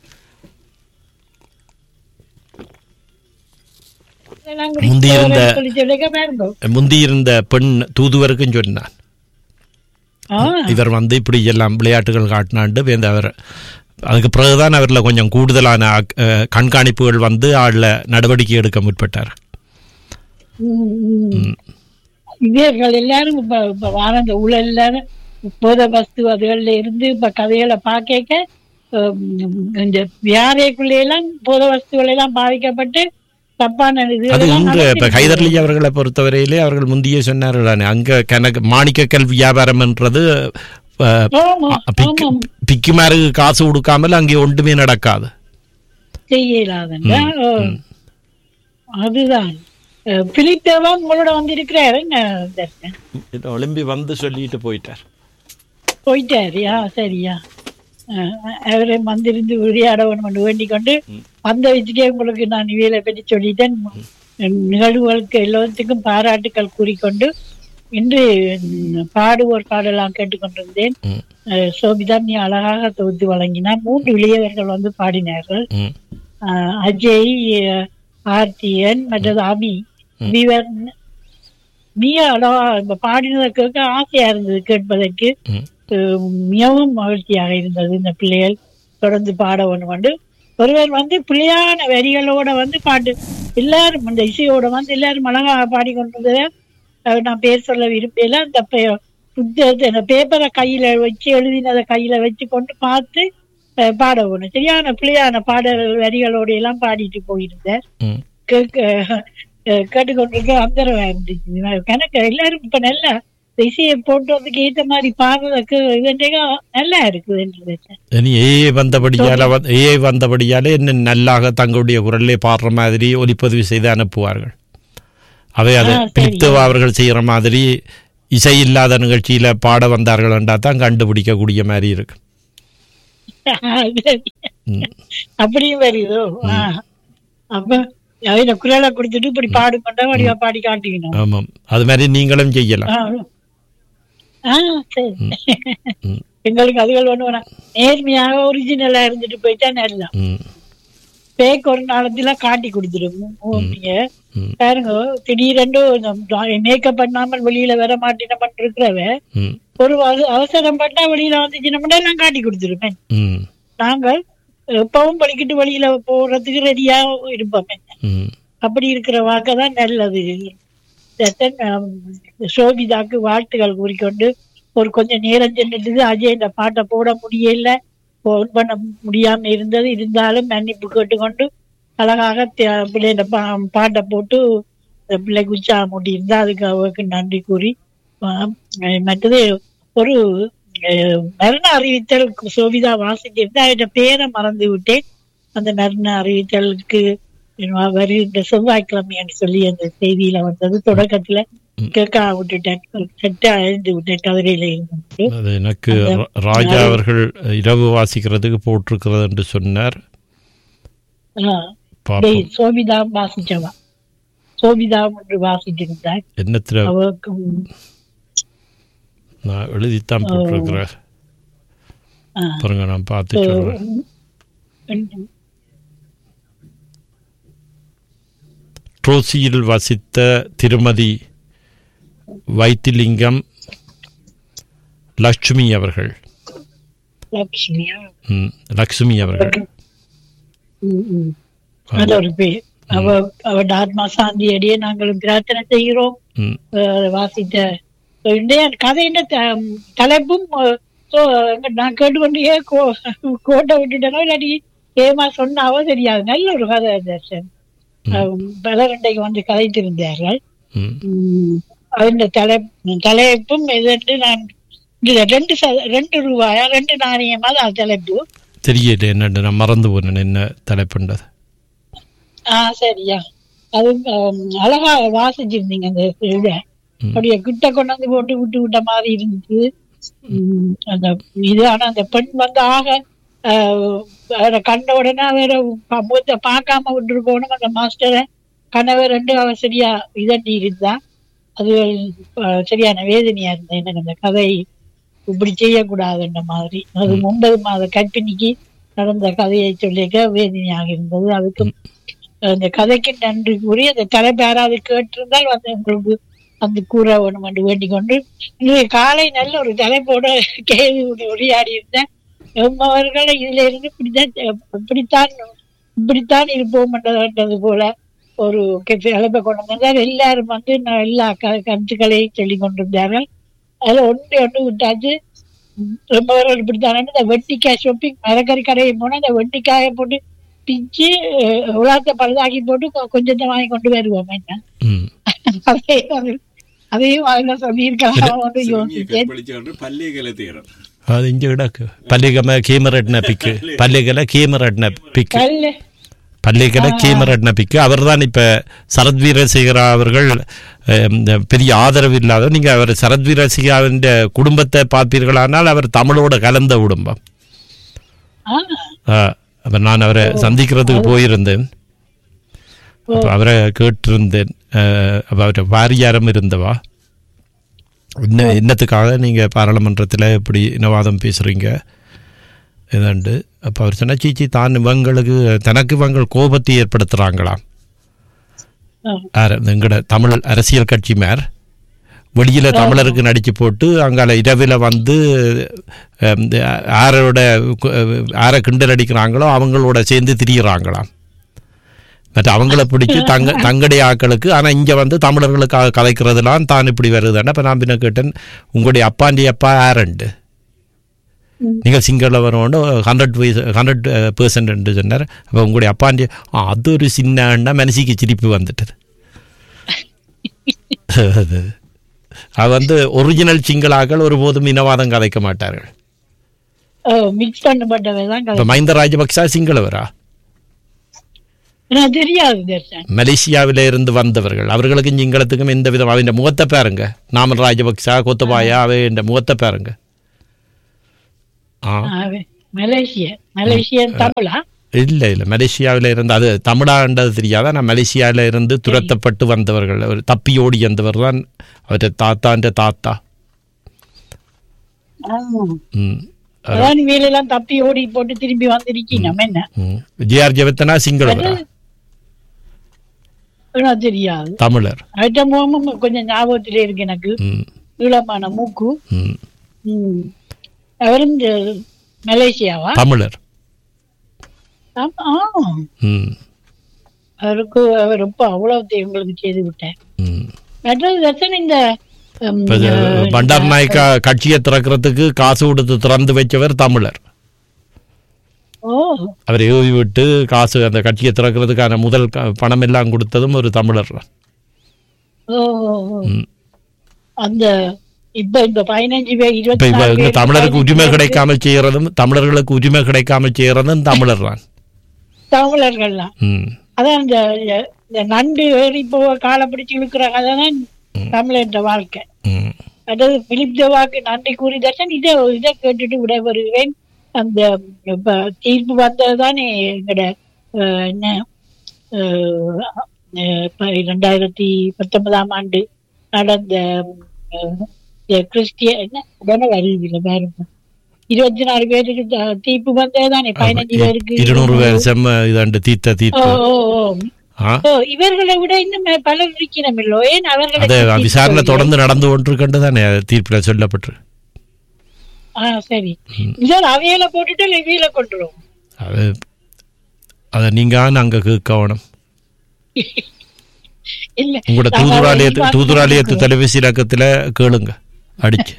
முந்தியிருந்த முந்தியிருந்த பெண் தூதுவருக்கும் சொன்னான் இவர் வந்து இப்படி எல்லாம் விளையாட்டுகள் காட்டினாண்டு வேந்த அவர். அதுக்கு பிறகுதான் அவரில் கொஞ்சம் கூடுதலான கண்காணிப்புகள் வந்து ஆள்ல நடவடிக்கை எடுக்க முற்பட்டார். இவர்கள் எல்லாரும் இப்ப இப்ப வார இந்த உள்ள எல்லாரும் போத வஸ்து அதுகள்ல இருந்து இப்ப கதைகளை பார்க்க இந்த வியாரைக்குள்ள எல்லாம் போத வஸ்துகள் எல்லாம் பாதிக்கப்பட்டு தப்பான இது ஹைதர்லி அவர்களை பொறுத்தவரையிலே அவர்கள் முந்தைய சொன்னார்கள் அங்க கணக்கு மாணிக்கக்கல் வியாபாரம் என்றது பிக்குமாருக்கு காசு கொடுக்காமல் அங்கே ஒன்றுமே நடக்காது செய்யலாதுங்க. அதுதான் பிலிப்பேவா உங்களோட வந்து இருக்கிறாரு. ஒலிம்பி வந்து சொல்லிட்டு போயிட்டார் போயிட்டாரியா சரியா. அவரை வந்திருந்து விளையாட வேணும் வேண்டிக் கொண்டு அந்த வச்சுக்கே உங்களுக்கு நான் இவையில பற்றி சொல்லிட்டேன். நிகழ்வுகளுக்கு எல்லாத்துக்கும் பாராட்டுக்கள் கூறிக்கொண்டு இன்று பாடுவோர் பாடலாம் கேட்டுக்கொண்டிருந்தேன். சோபிதான் நீ அழகாக தொகுத்து வழங்கினார். மூன்று இளையவர்கள் வந்து பாடினார்கள். அஜய், ஆர்த்தியன் மற்றது அபி. மிக அழகா பாடினதை கேட்க ஆசையா இருந்தது, கேட்பதற்கு மிகவும் மகிழ்ச்சியாக இருந்தது. இந்த பிள்ளைகள் தொடர்ந்து பாட ஒன்று ஒருவர் வந்து பிள்ளையான வரிகளோட வந்து பாட்டு எல்லாரும் அந்த இசையோட வந்து எல்லாரும் அழகாக பாடிக்கொண்டிருந்ததை நான் பேர் சொல்ல விரும்பல. அந்த புத்தகத்தை பேப்பரை கையில வச்சு எழுதினதை கையில வச்சு கொண்டு பார்த்து பாட ஒண்ணு சரியான பிள்ளையான பாடல் வரிகளோட எல்லாம் பாடிட்டு போயிருந்தார். கேட்க கேட்டுக்கொண்டிருக்க அந்தரவா இருந்துச்சு. கணக்கு எல்லாரும் இப்ப நல்லா இசையை போட்டதுக்கு ஏற்ற மாதிரி பாடுறதுக்கு இது நல்லா இருக்குது. ஏஐ வந்தபடியால ஏஐ வந்தபடியாலே என்ன நல்லாக தங்களுடைய குரல்லே பாடுற மாதிரி ஒலிப்பதிவு செய்து அனுப்புவார்கள். அவை அதை பிடித்து அவர்கள் செய்யற மாதிரி இசை இல்லாத நிகழ்ச்சியில பாட வந்தார்கள் என்றா தான் கண்டுபிடிக்கக்கூடிய மாதிரி இருக்கு. அப்படியும் வருதோ. அப்ப அவன குரலை கொடுத்துட்டு இப்படி பாடு பண்ணா வடிவா பாடி காட்டிக்கணும். ஆமாம், அது மாதிரி நீங்களும் செய்யலாம். ஆஹ் சரி. எங்களுக்கு அதுகள் ஒண்ணு நேர்மையாக ஒரிஜினலா இருந்துட்டு போயிட்டா நல்லா. பேக் ஒரு நாளத்துல காட்டி கொடுத்துரும். நீங்க பாருங்க, திடீரெண்டு மேக்கப் பண்ணாமல் வெளியில வர மாட்டேன் பண்ணிருக்கிறவ ஒரு அவசரம் பட்டா வெளியில வந்துச்சுன்னா எல்லாம் காட்டி கொடுத்துருப்பேன். நாங்கள் எப்பவும் படிக்கிட்டு வெளியில போறதுக்கு ரெடியா இருப்போம். அப்படி இருக்கிற வாக்கதான் நல்லது. சோபிதாக்கு வாழ்த்துக்கள் கூறிக்கொண்டு ஒரு கொஞ்சம் நேரம் சென்றது அஜய் இந்த பாட்டை போட முடியல, போன் பண்ண முடியாம இருந்தது, இருந்தாலும் மன்னிப்பு கேட்டுக்கொண்டு அழகாக பிள்ளைய பாட்டை போட்டு பிள்ளைக்கு உற்சாகம் மூட்டி இருந்தா அதுக்கு அவருக்கு நன்றி கூறி, மற்றது ஒரு மரண அறிவித்தல் சோபிதா வாசிச்சிருந்தா அவட பேரை மறந்து விட்டேன். அந்த மரண அறிவித்தலுக்கு வருகின்ற செவ்வாய்க்கிழமைன்னு சொல்லி அந்த செய்தியில வந்தது. தொடக்கத்துல கேட்க விட்டுட்டேன், கட்ட அழிந்து விட்டேன் கதிரையில இருந்து. எனக்கு ராஜா அவர்கள் இரவு வாசிக்கிறதுக்கு போட்டிருக்கிறது என்று சொன்னார். சோபிதா வாசிச்சவா, சோபிதா ஒன்று வாசிச்சிருந்தார். என்னத்துல நான் எழுதித்தான் போட்டிருக்கிறேன் பாருங்க, நான் பார்த்து சொல்றேன். ட்ரோசியில் வசித்த திருமதி வைத்திலிங்கம் லட்சுமி அவர்கள், லட்சுமி அவர்கள் அவ ஆத்மா சாந்தி அடியே நாங்களும் பிரார்த்தனை செய்கிறோம். வாசித்த கதையின் தலைப்பும் நான் கேட்டுக்கொண்டே கோட்டை விட்டுட்டேனோ இல்லாட்டி ஏமா சொன்னாவோ தெரியாது. நல்ல ஒரு கதை தர்ஷன். பலரண்டைக்கு வந்து கதைத்திருந்தார்கள். அந்த தலை தலைப்பும் எதென்று நான் ரெண்டு ரெண்டு ரூபாயா ரெண்டு நாணயமா அது தலைப்பு தெரியல. என்ன நான் மறந்து போனேன் என்ன தலைப்புன்றது. ஆஹ் சரியா, அது அழகா வாசிச்சிருந்தீங்க. அந்த இதை அப்படியே கிட்ட கொண்டு வந்து போட்டு விட்டு விட்ட மாதிரி இருந்துச்சு அந்த இது. ஆனா அந்த பெண் வந்து ஆக வேற கண்ட உடனே வேற மூத்த பார்க்காம விட்டு போகணும். அந்த மாஸ்டரை கனவை ரெண்டு அவ சரியா இதண்டி இருந்தா அது சரியான வேதனையா இருந்தேன். எனக்கு அந்த கதை இப்படி செய்யக்கூடாதுன்ற மாதிரி அது ஒன்பது மாத கற்பிணிக்கு நடந்த கதையை சொல்லிக்க வேதனையாக இருந்தது. அதுக்கும் அந்த கதைக்கு நன்றி கூறி அந்த தலைப்பேராது கேட்டிருந்தால் வந்து உங்களுக்கு அந்த கூற ஒன்று மட்டும் வேண்டிக் கொண்டு இன்றைய காலை நல்ல ஒரு தலைப்போட கேள்வி உரையாடி இருந்தேன். எம்மவர்களை இதுல இருந்து இப்படித்தான் இப்படித்தான் இப்படித்தான் இருப்போம்ன்றது போல ஒரு அழைப்பை கொண்டு வந்தார். எல்லாரும் வந்து எல்லா கருத்துக்களையும் சொல்லி கொண்டிருந்தார்கள். அதுல ஒன்று ஒன்று விட்டாச்சு. எம்மவர்கள் இப்படித்தான் இந்த வெட்டிக்காய் ஷாப்பிங் மரக்கறி கடையை போனா அந்த வெட்டிக்காயை போட்டு பிச்சு உலகத்தை பழுதாக்கி போட்டு கொஞ்சத்தை வாங்கி கொண்டு வருவோம். என்ன அதையும் அதுல சொல்லியிருக்கலாம் யோசிச்சேன். அது இங்கே கிடக்கு பள்ளிகம கீமரட்ன பிக்கு பள்ளிகல கீமரட்ன பிக்கு பள்ளிகல கீமரட்ன பிக்கு அவர் தான் இப்போ சரத் வீரசேகரா அவர்கள் பெரிய ஆதரவு இல்லாத. நீங்கள் அவர் சரத் வீரசேகராவின் குடும்பத்தை பார்ப்பீர்களானால் அவர் தமிழோட கலந்த குடும்பம். அப்போ நான் அவரை சந்திக்கிறதுக்கு போயிருந்தேன். அப்போ அவரை கேட்டிருந்தேன். அப்போ அவரை வாரியாரம் இருந்தவா என்ன என்னத்துக்காக நீங்கள் பாராளுமன்றத்தில் இப்படி இனவாதம் பேசுகிறீங்க இதாண்டு. அப்போ அவர் சொன்ன சீச்சி தான் இவங்களுக்கு தனக்கு இவங்க கோபத்தை ஏற்படுத்துகிறாங்களாம். எங்கட தமிழ் அரசியல் கட்சி மேர் வெளியில் தமிழருக்கு நடித்து போட்டு அங்கால இரவில் வந்து யாரோட யாரை கிண்டல் அடிக்கிறாங்களோ அவங்களோட சேர்ந்து திரிகிறாங்களாம். மற்ற அவங்கள பிடிச்சி தங்க தங்கடைய ஆக்களுக்கு. ஆனால் இங்கே வந்து தமிழர்களுக்காக கதைக்கிறதுலாம் தான் இப்படி வருதுன்னா. இப்போ நான் பின்ன கேட்டேன், உங்களுடைய அப்பாண்டி அப்பா ஆரண்டு நீங்கள் சிங்கள வரவோண்டு ஹண்ட்ரட் ஹண்ட்ரட் பெர்சன்ட் சொன்னார். அப்போ உங்களுடைய அப்பாண்டி அது ஒரு சின்ன மனசிக்கு சிரிப்பு வந்துட்டது. அது வந்து ஒரிஜினல் சிங்களாக்கள் ஒருபோதும் இனவாதம் கதைக்க மாட்டார்கள். இப்போ மஹிந்த ராஜபக்சா சிங்களவரா தெரியாது. மலேசியாவில இருந்து வந்தவர்கள் அவர்களுக்கு சிங்களத்துக்கும் எந்த விதம். அவன் முகத்தை பாருங்க, நாமல் ராஜபக்சா கொத்தபாயா அவை முகத்தை பாருங்க. மலேசிய மலேசியன் தமிழா? இல்லை இல்லை மலேசியாவில் இருந்து, அது தமிழான்றது தெரியாத, நான் மலேசியாவில் இருந்து துரத்தப்பட்டு வந்தவர்கள், ஒரு தப்பி ஓடி வந்தவர் தான் அவருடைய தாத்தான்ற தாத்தா. ம் வேலையெல்லாம் தப்பி ஓடி போட்டு திரும்பி வந்திருக்கீங்க. என்ன ஜிஆர் ஜெயவர்தனா சிங்களவரா? தெரியாது, தமிழர். ஐட்டமும் கொஞ்சம் ஞாபகத்திலே இருக்கு எனக்கு. நீளமான மூக்கு. அவரும் மலேசியாவா? தமிழர். அவருக்கு அவர் ரொம்ப அவ்வளவு உங்களுக்கு செய்து விட்டேன். இந்த பண்டார் நாயக்கா கட்சியை திறக்கிறதுக்கு காசு கொடுத்து திறந்து வச்சவர் தமிழர். அவரை ஏவி விட்டு காசு அந்த கட்சியை திறக்கிறதுக்கான முதல் பணம் எல்லாம் கொடுத்ததும் ஒரு தமிழர். அந்த இப்ப இந்த பதினஞ்சு பேர் இருபத்தி தமிழருக்கு உரிமை கிடைக்காமல் செய்யறதும் தமிழர்களுக்கு உரிமை கிடைக்காமல் செய்யறதும் தமிழர் தான். தமிழர்கள் தான். அதான் இந்த நண்டு ஏறி போக காலை பிடிச்சு இழுக்கிற கதைதான் தமிழர் வாழ்க்கை. அதாவது பிலிப் தேவாக்கு நன்றி கூறி தர்ஷன் இதை இதை கேட்டுட்டு விடைபெறுகிறேன். அந்த தீர்ப்பு வந்ததுதானே எங்கட என்ன இரண்டாயிரத்தி பத்தொன்பதாம் ஆண்டு நடந்த கிறிஸ்டிய என்ன உடனே அறிவியல பாருங்க, இருபத்தி நாலு பேருக்கு தீர்ப்பு வந்ததுதானே, பதினஞ்சு பேருக்கு இருநூறு வருஷம் தீர்த்த தீர்ப்பு. இவர்களை விட இன்னும் பலர் இருக்கிறோமில்லோ, ஏன் அவர்களை விசாரணை தொடர்ந்து நடந்து கொண்டிருக்கின்றதானே தீர்ப்புல சொல்லப்பட்டு. சரி, இதால் அவையில போட்டுட்டு இவையில கொண்டுரும். அது அத நீங்க அங்க கேட்கணும். இல்ல உங்களோட தூதுராலயத்து தூதுராலயத்து தொலைபேசி இலக்கத்துல கேளுங்க அடிச்சு.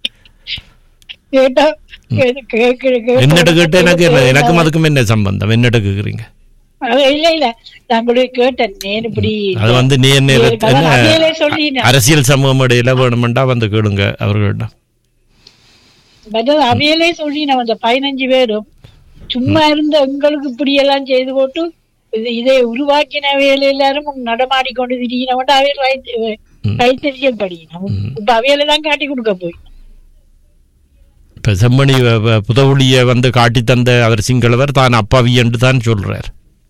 என்னட்டு கேட்டு எனக்கு எனக்கும் அதுக்கும் என்ன சம்பந்தம்? என்னட்டு கேக்குறீங்க? இல்ல இல்ல நாங்களுடைய கேட்டேன். இப்படி அது வந்து அரசியல் சமூகம் இடையில வேணுமெண்டா வந்து கேளுங்க அவர்களிடம். அவையிலே சொல்லி நான் அந்த பதினஞ்சு பேரும் சும்மா இருந்த எங்களுக்கு இப்படி எல்லாம் செய்து போட்டு இதை உருவாக்கின வேலை எல்லாரும் நடமாடிக்கொண்டு திடீர்னு அவையில் கைத்தறியல் படிக்கணும். இப்ப அவையிலதான் காட்டி கொடுக்க போய் இப்ப செம்மணி புதவுளிய வந்து காட்டி தந்த அவர் சிங்களவர் தான் அப்பாவி என்று தான் சொல்றார்.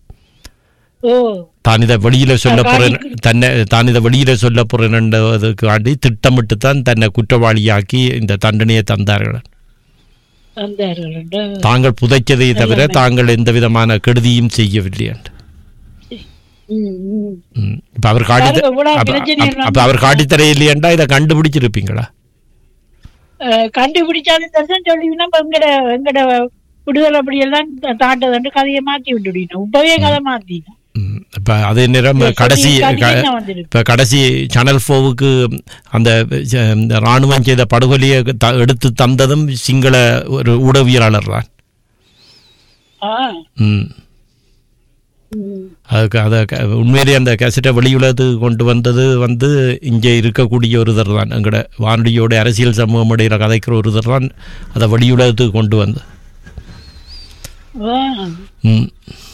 தான் இதை வெளியில சொல்ல போறேன் தன்னை தான் இதை வெளியில சொல்ல போறேன்ன்றதுக்காண்டி திட்டமிட்டு தான் தன்னை குற்றவாளியாக்கி இந்த தண்டனையை தந்தார்கள். தாங்கள் புதைச்சதை தவிர தாங்கள் எந்த விதமான கெடுதியும் செய்யவில்லை என்று. இப்ப அவர் காட்டி அப்ப அவர் காட்டித்தர இல்லையண்டா இதை கண்டுபிடிச்சிருப்பீங்களா? கண்டுபிடிச்சாலும் சொல்லினா எங்கட எங்கட விடுதலை அப்படியெல்லாம் தாண்டது கதையை மாத்தி விட்டுடணும். இப்பவே கதை மாத்தினா இப்போ அதே நேரம் கடைசி இப்போ கடைசி சேனல் ஃபோவுக்கு அந்த இராணுவம் செய்த படுகொலையை எடுத்து தந்ததும் சிங்கள ஒரு ஊடகவியலாளர் தான். ம் அதுக்கு அதை உண்மையிலே அந்த கேசட்டை வெளியுலகத்துக்கு கொண்டு வந்தது வந்து இங்கே இருக்கக்கூடிய ஒருத்தர் தான். எங்களோட வானொலியோட அரசியல் சமூகம் இடையில கதைக்கிற ஒருத்தர் தான் அதை வெளியுலகத்துக்கு கொண்டு வந்து. ம்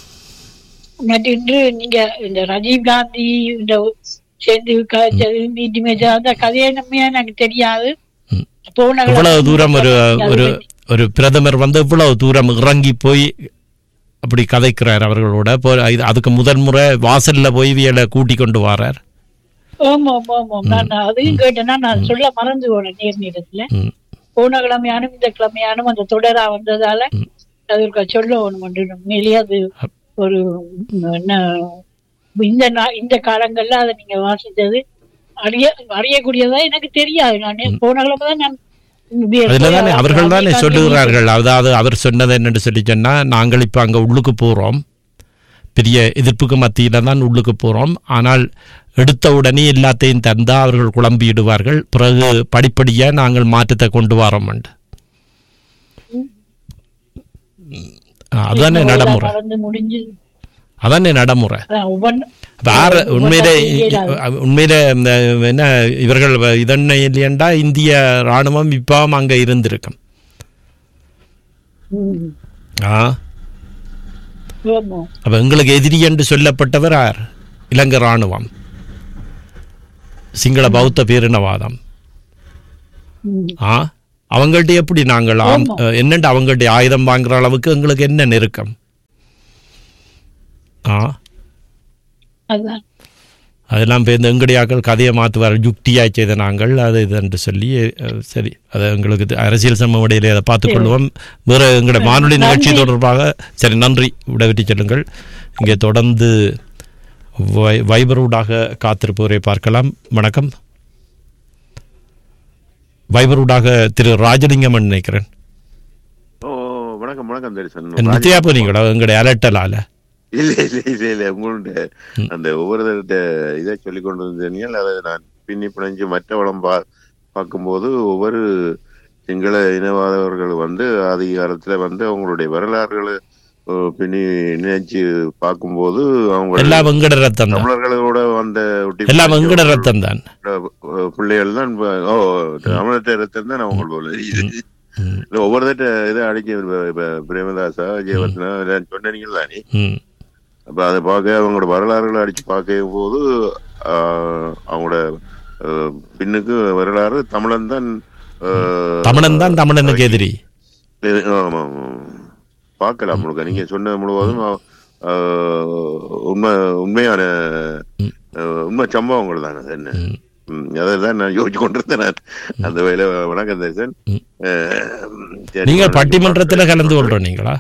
இன்று நீங்க இந்த ராஜீவ் காந்தி இந்த சேர்ந்து அந்த கதையை நம்ம எனக்கு தெரியாது. இவ்வளவு தூரம் ஒரு ஒரு ஒரு பிரதமர் வந்து இவ்வளவு தூரம் இறங்கி போய் அப்படி கதைக்கிறார் அவர்களோட. அதுக்கு முதல் முறை வாசல்ல போய் வியலை கூட்டி கொண்டு வர்றார். ஆமா ஆமா நான் அதையும் கேட்டேன்னா நான் சொல்ல மறந்து போனேன் நேர் நேரத்துல. போன கிழமையானும் இந்த கிழமையானும் அந்த தொடரா வந்ததால அதற்கு சொல்ல ஒண்ணு உண்மையிலேயே அது ஒரு என்ன இந்த இந்த காலங்கள்ல அதை நீங்க வாசித்தது அறிய அறியக்கூடியதா எனக்கு தெரியாது. நான் போன கிழமை தான் நான் அதுலதானே அவர்கள் தானே சொல்லுகிறார்கள். அதாவது அவர் சொன்னது என்னன்னு சொல்லி சொன்னா, நாங்கள் இப்ப அங்க உள்ளுக்கு போறோம், பெரிய எதிர்ப்புக்கு மத்தியில தான் உள்ளுக்கு போறோம், ஆனால் எடுத்த உடனே எல்லாத்தையும் தந்தா அவர்கள் குழம்பிடுவார்கள், பிறகு படிப்படியா நாங்கள் மாற்றத்தை கொண்டு வரோம். அதானே நடைமுறை, அதானே நடைமுறை. உண்மையிலே உண்மையில என்ன இவர்கள் இதென்ன இல்லையண்டா இந்திய ராணுவம் இப்ப அங்க இருந்திருக்கும். அப்ப எங்களுக்கு எதிரி என்று சொல்லப்பட்டவர் யார்? இலங்கை ராணுவம், சிங்கள பௌத்த பேரினவாதம். ஆ அவங்கள்ட்ட எப்படி நாங்கள் என்னண்டு அவங்கள்ட்ட ஆயுதம் வாங்குற அளவுக்கு எங்களுக்கு என்ன நெருக்கம்? ஆ அதெல்லாம் இப்போ இந்த எங்கடியாக்கள் கதையை மாற்றுவார், யுக்தியாக செய்த நாங்கள் அது இதுன்னு சொல்லி சரி, அதை எங்களுக்கு அரசியல் சமவெளியில் அதை பார்த்துக்கொள்வோம். வேறு எங்களோட வானொலி நிகழ்ச்சி தொடர்பாக சரி நன்றி விடவிட்டு செல்லுங்கள். இங்கே தொடர்ந்து வை வைபரூடாக காத்திருப்பவரை பார்க்கலாம். வணக்கம். வைபரூடாக திரு ராஜலிங்கம் நினைக்கிறேன். ஓ வணக்கம் வணக்கம். நித்யா போனீங்களா எங்களுடைய அலட்டலால? இல்ல இல்ல இல்ல இல்ல உங்களுடைய அந்த ஒவ்வொருத்தர்கிட்ட இதை சொல்லி கொண்டு வந்தீங்க. அதை நான் பின்னி பிணைஞ்சு மற்ற வளம் பா பார்க்கும்போது ஒவ்வொரு சிங்கள இனவாதவர்கள் வந்து அதிகாரத்துல வந்து அவங்களுடைய வரலாறுகளை பின்னி நினைச்சு பார்க்கும்போது அவங்க எல்லா வெங்கட ரத்தம் தமிழர்களோட வந்த எல்லா வெங்கட ரத்தம் தான் பிள்ளைகள் தான். ஓ தமிழத்தை ரத்தம் தான் அவங்க போல ஒவ்வொருத்த இதை அடிக்க பிரேமதாசா ஜெயவர்த்தனா சொன்னீங்க தானே. அப்ப அதை பார்க்க அவங்களோட வரலாறுகளை அடிச்சு பார்க்கும் போது அவங்களோட பின்னுக்கு வரலாறு தமிழன் தான் தமிழன் தான் தமிழனுக்கு எதிரி. ஆமா பார்க்கலாம் முழுக்க நீங்க சொன்ன முழுவதும் உண்மை உண்மையான உண்மை சம்பவங்கள் தானே. அது என்ன அதான் நான் யோசிச்சு கொண்டிருந்தேன் நான் அந்த வேலை. வணக்கம் தரிசன். நீங்க பட்டிமன்றத்துல கலந்து கொள்றீங்களா?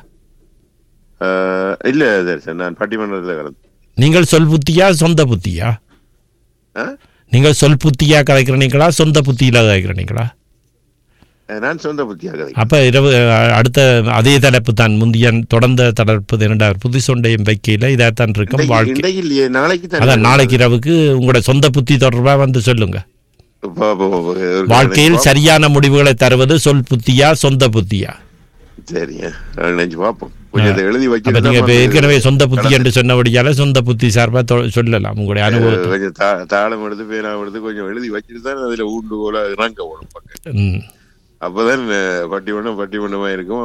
இல்ல தரிசன், நான் பட்டிமன்றத்துல கலந்து. நீங்கள் சொல் புத்தியா சொந்த புத்தியா? நீங்கள் சொல் புத்தியா கதைக்கிறீங்களா சொந்த புத்தியில கதைக்கிறீங்களா? நான் சொந்த புத்தியா கதை. அப்ப இரவு அடுத்த அதே தலைப்பு தான் முந்திய தொடர்ந்த தலைப்பு இரண்டாவது புத்தி சொண்டையும் வைக்கையில இதான் இருக்கும் வாழ்க்கை. நாளைக்கு அதான் நாளைக்கு இரவுக்கு உங்களோட சொந்த புத்தி தொடர்பா வந்து சொல்லுங்க. வாழ்க்கையில் சரியான முடிவுகளை தருவது சொல் புத்தியா சொந்த புத்தியா? சரிங்க நினைச்சு பார்ப்போம். கொஞ்சம் எழுதி வைக்க நீங்க ஏற்கனவே சொந்த புத்தி என்று சொன்னபடியால சொந்த புத்தி சார்பா சொல்லலாம் உங்களுடைய அனுபவம். கொஞ்சம் தாளம் எடுத்து பேரா எடுத்து கொஞ்சம் எழுதி வச்சுட்டு தான் அதுல ஊண்டு போல இறங்க ஓடும் பக்கம். அப்பதான் பட்டிமன்றம் பட்டிமன்றமா இருக்கும்,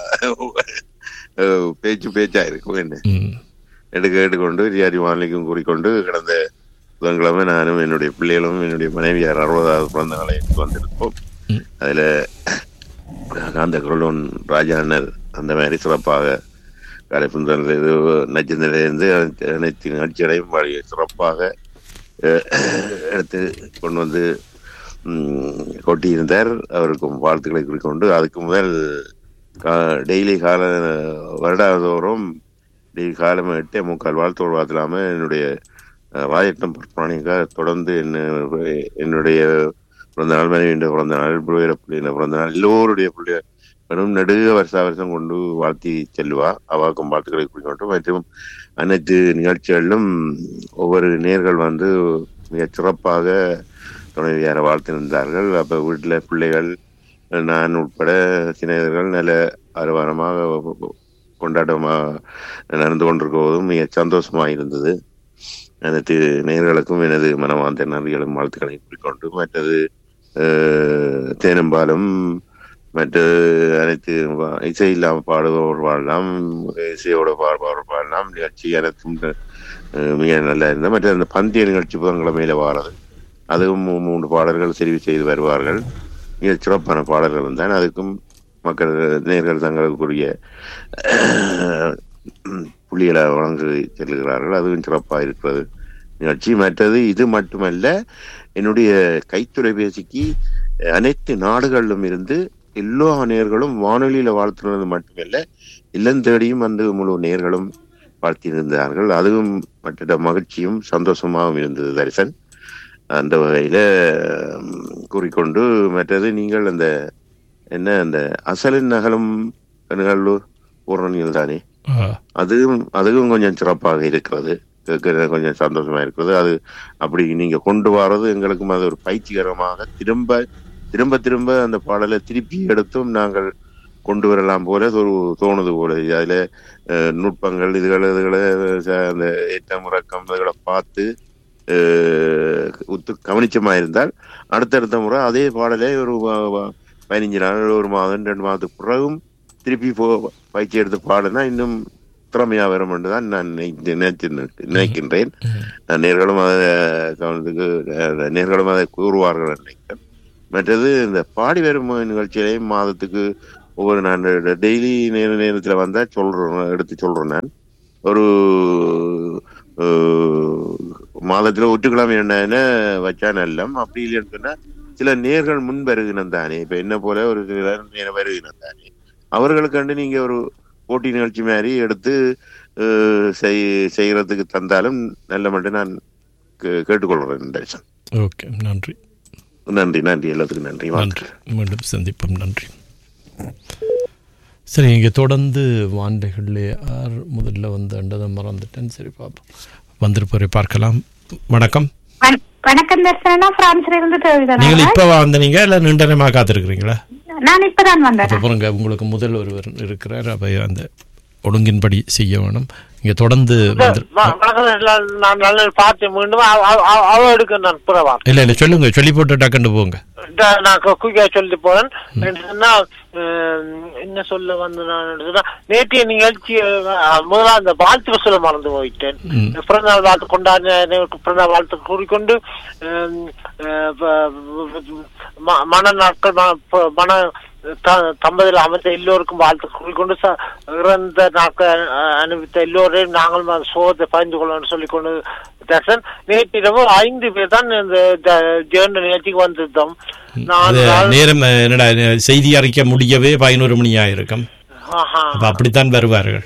பேச்சு பேச்சா இருக்கும். என்ன எடுக்க கேட்டுக்கொண்டு ரியாரி வானிலைக்கும் கூறிக்கொண்டு கடந்த புதன்கிழமை நானும் என்னுடைய பிள்ளைகளும் என்னுடைய மனைவியார் அறுபதாவது பிறந்த நாளை வந்திருப்போம். அதுல காந்த குரலோன் ராஜாண்ணர் அந்த மாதிரி சிறப்பாக கலைப்புந்தது நச்சந்திலிருந்து அனைத்து நிகழ்ச்சிகளையும் சிறப்பாக எடுத்து கொண்டு வந்து கொட்டியிருந்தார். அவருக்கும் வாழ்த்துக்களை குறிக்கொண்டு அதுக்கு முதல் டெய்லி கால வருடாதோறும் டெய்லி காலம் எட்டே முக்கால் வாழ்த்தோடு வாழ்த்தலாம என்னுடைய வாயட்டம் பிராணிக்காக தொடர்ந்து என்ன என்னுடைய பிறந்த நாள் மனைவி பிறந்த நாள் பிள்ளைய பிறந்த நாள் எல்லோருடைய பிள்ளைய வெறும் நெடுக வருஷா வருஷம் கொண்டு வாழ்த்தி செல்வா. அவாக்கும் வாழ்த்துக்களை குறிக்கொண்டு மற்றும் அனைத்து நிகழ்ச்சிகளிலும் ஒவ்வொரு நேர்கள் வந்து மிகச் சிறப்பாக துணைவியார வாழ்த்திருந்தார்கள். அப்ப வீட்டுல பிள்ளைகள் நான் உட்பட சிநேகர்கள் நல்ல அறுவாரமாக கொண்டாட்டமாக நடந்து கொண்டிருக்குவதும் மிக சந்தோஷமாக இருந்தது. அனைத்து நேயர்களுக்கும் எனது மனமார்ந்த நன்றிகளும் வாழ்த்துக்களை குறிக்கொண்டு மற்றது தேனம்பாலும் மற்ற அனைத்து இசை இல்லாமல் பாடுபவர் பாடலாம், இசையோட பாடுபவர் பாடலாம். நிகழ்ச்சி அனைத்தும் மிக நல்லா இருந்தது. மற்ற அந்த பந்திய நிகழ்ச்சி புதன்கிழமையில வாரது அதுவும் மூன்று பாடல்கள் தெரிவு செய்து வருவார்கள். மிக சிறப்பான பாடல்கள் தான். அதுக்கும் மக்கள் நேயர்கள் தங்களுக்குரிய புள்ளிகளை வழங்கி செல்கிறார்கள். அதுவும் சிறப்பாக இருக்கிறது நிகழ்ச்சி. மற்றது இது மட்டுமல்ல, என்னுடைய கைத்தொலைபேசிக்கு அனைத்து நாடுகளிலும் இருந்து எல்லா நேர்களும் வானொலியில வாழ்த்துனது மட்டுமல்ல இல்லம் தேடியும் வந்து முழு நேர்களும் வாழ்த்தியிருந்தார்கள். அதுவும் மற்ற மகிழ்ச்சியும் சந்தோஷமாகவும் இருந்தது தரிசன். அந்த வகையில கூறிக்கொண்டு மற்றது நீங்கள் அந்த என்ன அந்த அசலின் நகலும் நிகழ்வு பூர்ணங்கள் தானே, அதுவும் அதுவும் கொஞ்சம் சிறப்பாக இருக்கிறது, கேட்க கொஞ்சம் சந்தோஷமா இருக்கிறது. அது அப்படி நீங்க கொண்டு வர்றது எங்களுக்கும் அது ஒரு பயிற்சிகரமாக திரும்ப திரும்ப திரும்ப அந்த பாடலை திருப்பி எடுத்தும் நாங்கள் கொண்டு வரலாம் போல ஒரு தோணுது போல. அதுல நுட்பங்கள் இதுகளை இதுகளை அந்த ஏற்றம் இறக்கம் இதுகளை பார்த்து உத்து கவனிச்சமா இருந்தால் அடுத்தடுத்த முறை அதே பாடலை ஒரு பதினஞ்சு நாள் ஒரு மாதம் ரெண்டு மாதத்துக்கு பிறகும் திருப்பி போ பயிற்சி எடுத்து பாடுனா இன்னும் திறமையா வரும் என்றுதான் நான் நினைச்சு நினைக்கின்றேன். நேர்களும் அதை கவனத்துக்கு நேர்களும் அதை கூறுவார்கள் நினைக்கிறேன். மற்றது இந்த பாடி வரும் நிகழ்ச்சியிலையும் மாதத்துக்கு ஒவ்வொரு நான் டெய்லி நேர நேரத்தில் வந்தால் சொல்றேன், எடுத்து சொல்றேன். நான் ஒரு மாதத்துல ஒற்றுக்கிழமை என்ன வச்சா நல்லம், அப்படி இல்லைன்னு சொன்னா சில நேர்கள் முன் வருகினம் தானே, இப்ப என்ன போல ஒரு சிலர் வருகினம் தானே, அவர்களுக்கு நீங்க ஒரு போட்டி நிகழ்ச்சி மாதிரி எடுத்து செய்யறதுக்கு தந்தாலும் நல்ல மட்டும் நான் கேட்டுக்கொள்றேன். ஓகே, நன்றி நன்றி நன்றி எல்லாத்துக்கும் நன்றி. நன்றி, மீண்டும் சந்திப்போம். நன்றி. சரி, இங்கே தொடர்ந்து வாண்டைகளிலே ஆர் முதல்ல வந்து அண்டதை மறந்துட்டேன். சரி பாப்போம், வந்திருப்பவரை பார்க்கலாம். வணக்கம். வணக்கம் தர்சனா, பிரான்ஸ்ல இருந்து தேவிதா. நீங்கள் இப்ப வந்தீங்க இல்ல நீண்ட நேரமா காத்திருக்கிறீங்களா? நான் இப்பதான் வந்தேன். அப்புறம் உங்களுக்கு முதல் ஒருவர் இருக்கிறார், அவை அந்த ஒழுங்கின்படி செய்ய வேணும். இங்க தொடர்ந்து இல்ல இல்ல சொல்லுங்க, சொல்லி போட்டு டக்குன்னு போங்க. நான் குயிக்கா சொல்லி போறேன். என்ன சொல்ல வந்து நான் நேற்றைய நிகழ்ச்சி முதல்ல அந்த வாழ்த்து சொல்ல மறந்து போயிட்டேன். பிறந்தநாள் வாழ்த்து கொண்டாடின பிறந்தநாள் வாழ்த்து கூறிக்கொண்டு மன நாட்கள் மன தம்பதியில் அமைந்த எல்லோருக்கும் வாழ்த்து கூறிக்கொண்டு இறந்த நாட்கள் அனுபவித்த எல்லோரையும் நாங்கள் சோகத்தை பகிர்ந்து கொள்ளணும்னு சொல்லிக்கொண்டு தர்சன் நேற்று இரவு ஐந்து பேர் தான் இந்த ஜேர்னல் நிகழ்ச்சிக்கு வந்திருந்தோம். நேரம் என்னடா செய்தி அறிக்க முடியவே பதினோரு மணி ஆயிருக்கும். அப்படித்தான் வருவார்கள்.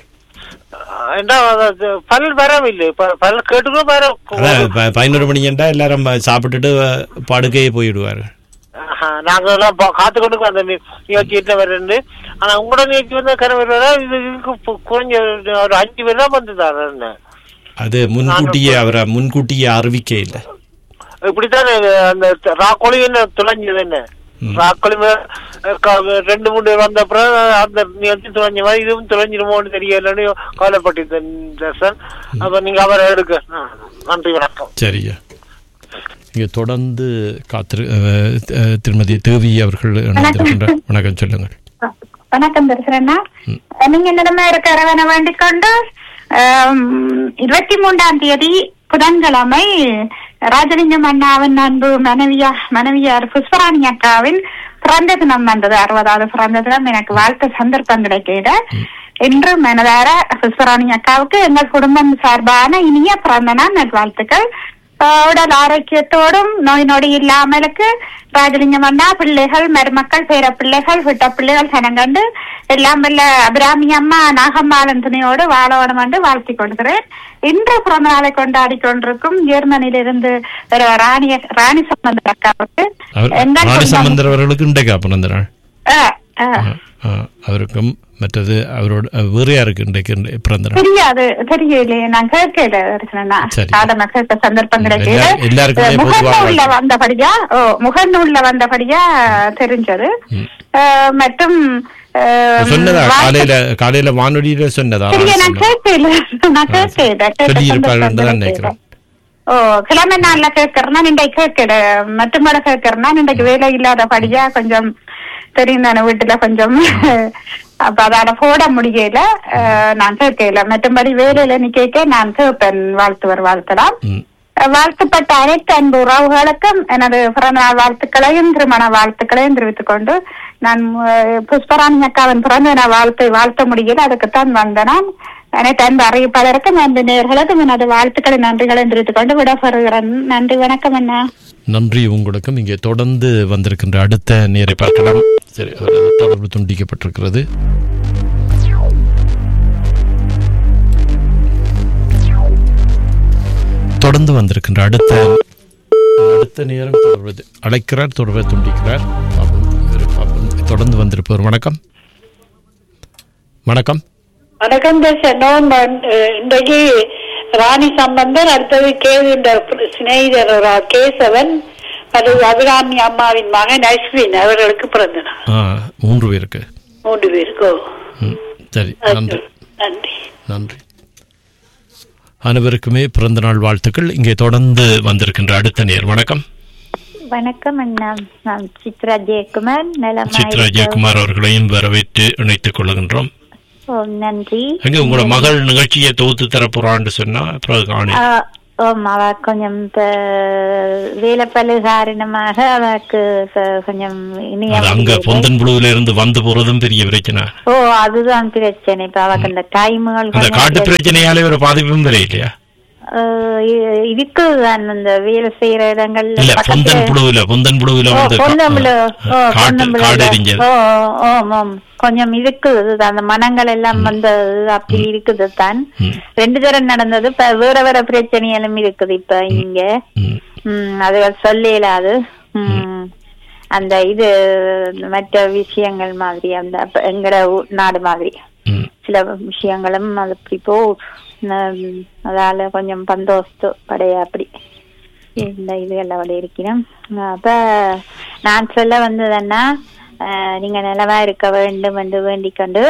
பலர் வரவில்லை, பலர் கேட்டுக்கோ வர பதினோரு மணி என்றா எல்லாரும் சாப்பிட்டுட்டு படுக்கையே போயிடுவார்கள். நாங்க எல்லாம் காத்து கொண்டு அந்த நிகழ்ச்சி வரேன். ஆனா உங்களோட நிகழ்ச்சி வந்து கரவர இதுக்கு குறைஞ்ச ஒரு அஞ்சு பேர் தான் வந்துட்டாரு. அது முன்கூட்டியே அவரை முன்கூட்டியே அறிவிக்க இல்லை. இப்படித்தான் அந்த ராக்கோழி என்ன துளைஞ்சது, என்ன ராக்கோழி ரெண்டு மூணு பேர் வந்த அப்புறம் அந்த நிகழ்ச்சி துளைஞ்ச மாதிரி இதுவும் துளைஞ்சிருமோன்னு தெரியலன்னு கவலைப்பட்டிருந்தேன் தர்சன். அப்ப நீங்க அவரை எடுக்க. நன்றி, வணக்கம். சரியா, இங்கே தொடர்ந்து காத்திரு திருமதி தேவி அவர்கள். வணக்கம், சொல்லுங்கள். வணக்கம் தர்சனா, நீங்க என்னிடமா இருக்க அரவணை வேண்டிக் கொண்டு இருபத்தி மூன்றாம் தேதி புதன்கிழமை ராஜலிங்கம் அண்ணாவின் அன்பு மனைவியா மனைவியார் புஷ்பராணி அக்காவின் பிறந்த தினம் வந்தது. அறுபதாவது பிறந்த தினம். எனக்கு வாழ்த்த சந்தர்ப்பம் கிடைக்கிற இன்று மனதார புஷ்பராணி அக்காவுக்கு எங்கள் குடும்பம் சார்பான இனிய பிறந்த நாள் நல்வாழ்த்துக்கள். உடல் ஆரோக்கியத்தோடும் நோய் நொடி இல்லாமலுக்கு ராஜலிங்கம் அண்ணா பிள்ளைகள் மருமக்கள் பேர பிள்ளைகள் விட்ட பிள்ளைகள் சனங்கண்டு எல்லாம் வல்ல அபிராமி அம்மா நாகம்மாளன் துணையோடு வாழோடம் என்று வாழ்த்தி கொடுக்கிறேன். இன்று பிறந்த நாளை கொண்டாடி கொண்டிருக்கும் ஜெர்மனியிலிருந்து ராணி ராணி சம்பந்தர் அக்காவுக்கு அவருக்கும் மற்றது அவரோட வேற யாருக்கு இன்றைக்கு பிறந்த நாள் தெரியாது, தெரியலையே. நான் கேட்கல கேட்க சந்தர்ப்பம் கிடைக்கல. முகநூல்ல வந்தபடியா முகநூல்ல வந்தபடியா தெரிஞ்சது. மற்றும் சொன்னதா காலையில காலையில வானொலியில சொன்னதா? நான் கேட்கல நான் கேட்கல நினைக்கிறேன். ஓ கிழமை நாள்ல கேட்கறேன்னா இன்றைக்கு கேட்கல. மற்றமோட கேட்கறேன்னா இன்றைக்கு வேலை இல்லாதபடியா கொஞ்சம் தெரியும் தானே வீட்டுல கொஞ்சம், அப்ப அதால போட முடியல. நான் கேட்கல. மற்றபடி வேலையில நீ கேட்க நான் கேட்பேன். வாழ்த்துவர் வாழ்த்தலாம். வாழ்த்துப்பட்ட அனைத்து அன்பு உறவுகளுக்கும் எனது பிறந்த நாள் வாழ்த்துக்களையும் திருமண வாழ்த்துக்களையும் தெரிவித்துக் கொண்டு நான் புஷ்பராணி அக்காவின் பிறந்த நாள் வாழ்த்து வாழ்த்த முடியல, அதுக்குத்தான் வந்த நான். அனைத்து அன்பு அறிவிப்பாளருக்கும் அந்த நேர்களுக்கும் எனது வாழ்த்துக்களை நன்றிகளை தெரிவித்துக் கொண்டு விடப்படுகிறேன். நன்றி, வணக்கம் அண்ணா. நன்றி உங்களுக்கும். இங்கே தொடர்ந்து வந்திருக்கின்ற அடுத்த நேரை பார்க்கலாம். சரி, தொடர்பு துண்டிக்கப்பட்டிருக்கிறது. தொடர்ந்து வந்திருக்கின்ற அடுத்த அடுத்த நேரம் தொடர்வது அழைக்கிறார், தொடர்பை துண்டிக்கிறார். தொடர்ந்து வந்திருப்பவர். வணக்கம். வணக்கம். வணக்கம். இன்றைக்கு ராணி சம்பந்தர், அடுத்தது சிநேகிதர் கேசவன், அது அபிராமி அம்மாவின் மகன் அஸ்வின் அவர்களுக்கு பிறந்த நாள். மூன்று பேருக்கு மூன்று பேருக்கு சரி, நன்றி நன்றி நன்றி. அனைவருக்குமே பிறந்த நாள் வாழ்த்துக்கள். இங்கே தொடர்ந்து வந்திருக்கின்ற அடுத்த நேர். வணக்கம். வணக்கம் அண்ணா, நான் சித்ரா ஜெயக்குமார். சித்ரா ஜெயக்குமார் அவர்களையும் வரவேற்று இணைத்துக் கொள்கின்றோம். நன்றி. எங்க உங்களோட மகள் நிகழ்ச்சியை தொகுத்து தரப்போறான்னு சொன்னா அவ கொஞ்சம் இப்ப வேலைப்பழு காரணமாக அவருக்கு கொஞ்சம் அங்க பொந்தன் புழுவில இருந்து வந்து போறதும் பெரிய பிரச்சனை. ஓ அதுதான் பிரச்சனை. இப்ப அவருக்கு அந்த கைமுகள் காட்டு பிரச்சனையாலே ஒரு பாதிப்பும் வர இல்லையா? இருக்குதான் அந்த வேலை செய்யற இடங்கள்ல பொந்தன் புழுவில பொந்தன் புழுவில கொஞ்சம் இருக்குது. அந்த மனங்கள் எல்லாம் வந்து அப்படி இருக்குது தான். ரெண்டு தரம் நடந்தது. இப்ப வேற வேற பிரச்சனைகளும் இருக்குது. இப்ப இங்க உம் அது சொல்லலாது. உம் அந்த இது மற்ற விஷயங்கள் மாதிரி அந்த எங்கட நாடு மாதிரி சில விஷயங்களும் அது அப்படி போ அதால கொஞ்சம் பந்தோஸ்து படைய அப்படி இந்த இது எல்லாம் இருக்கிறோம். அப்ப நான் சொல்ல வந்ததுன்னா நீங்க நிலவா இருக்க வேண்டும் என்று வேண்டிக் கொண்டு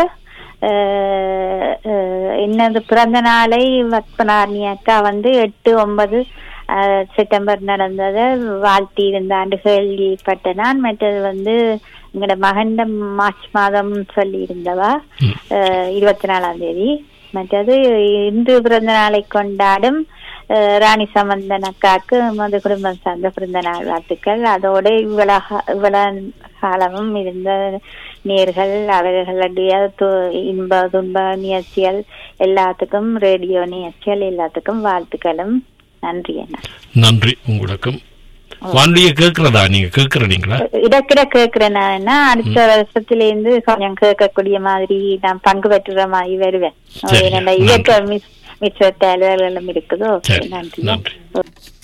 என்னது பிறந்த நாளை வத்பனார்னி அக்கா வந்து எட்டு ஒன்பது செப்டம்பர் நடந்ததை வாழ்த்தி இருந்தாண்டு கேள்விப்பட்ட நான். மற்றது வந்து எங்களோட மகண்ட மார்ச் மாதம் சொல்லி இருந்தவா இருபத்தி நாலாம் தேதி. மற்றது இன்று பிறந்த நாளை கொண்டாடும் ராணி சம்பந்தன் அக்காக்கு மது குடும்பம் சார்ந்த பிறந்த நாள் வாழ்த்துக்கள். அதோட இவ்வளவு இவ்வளவு காலமும் இருந்த நேர்கள் அவர்களுடைய இன்ப துன்ப நிகழ்ச்சிகள் எல்லாத்துக்கும் ரேடியோ நிகழ்ச்சிகள் எல்லாத்துக்கும் வாழ்த்துக்களும். நன்றி அண்ணா. நன்றி. உங்களுக்கும் வானொலியை கேட்கிறதா? நீங்க கேட்கிறீங்களா? இடக்கிட கேட்கிறேன்னா அடுத்த வருஷத்துல இருந்து கொஞ்சம் கேட்கக்கூடிய மாதிரி நான் பங்கு பெற்றுற மாதிரி வருவேன். இயக்க மிஸ் மிஸ் அலுவலகம் இருக்குதோ. நன்றி.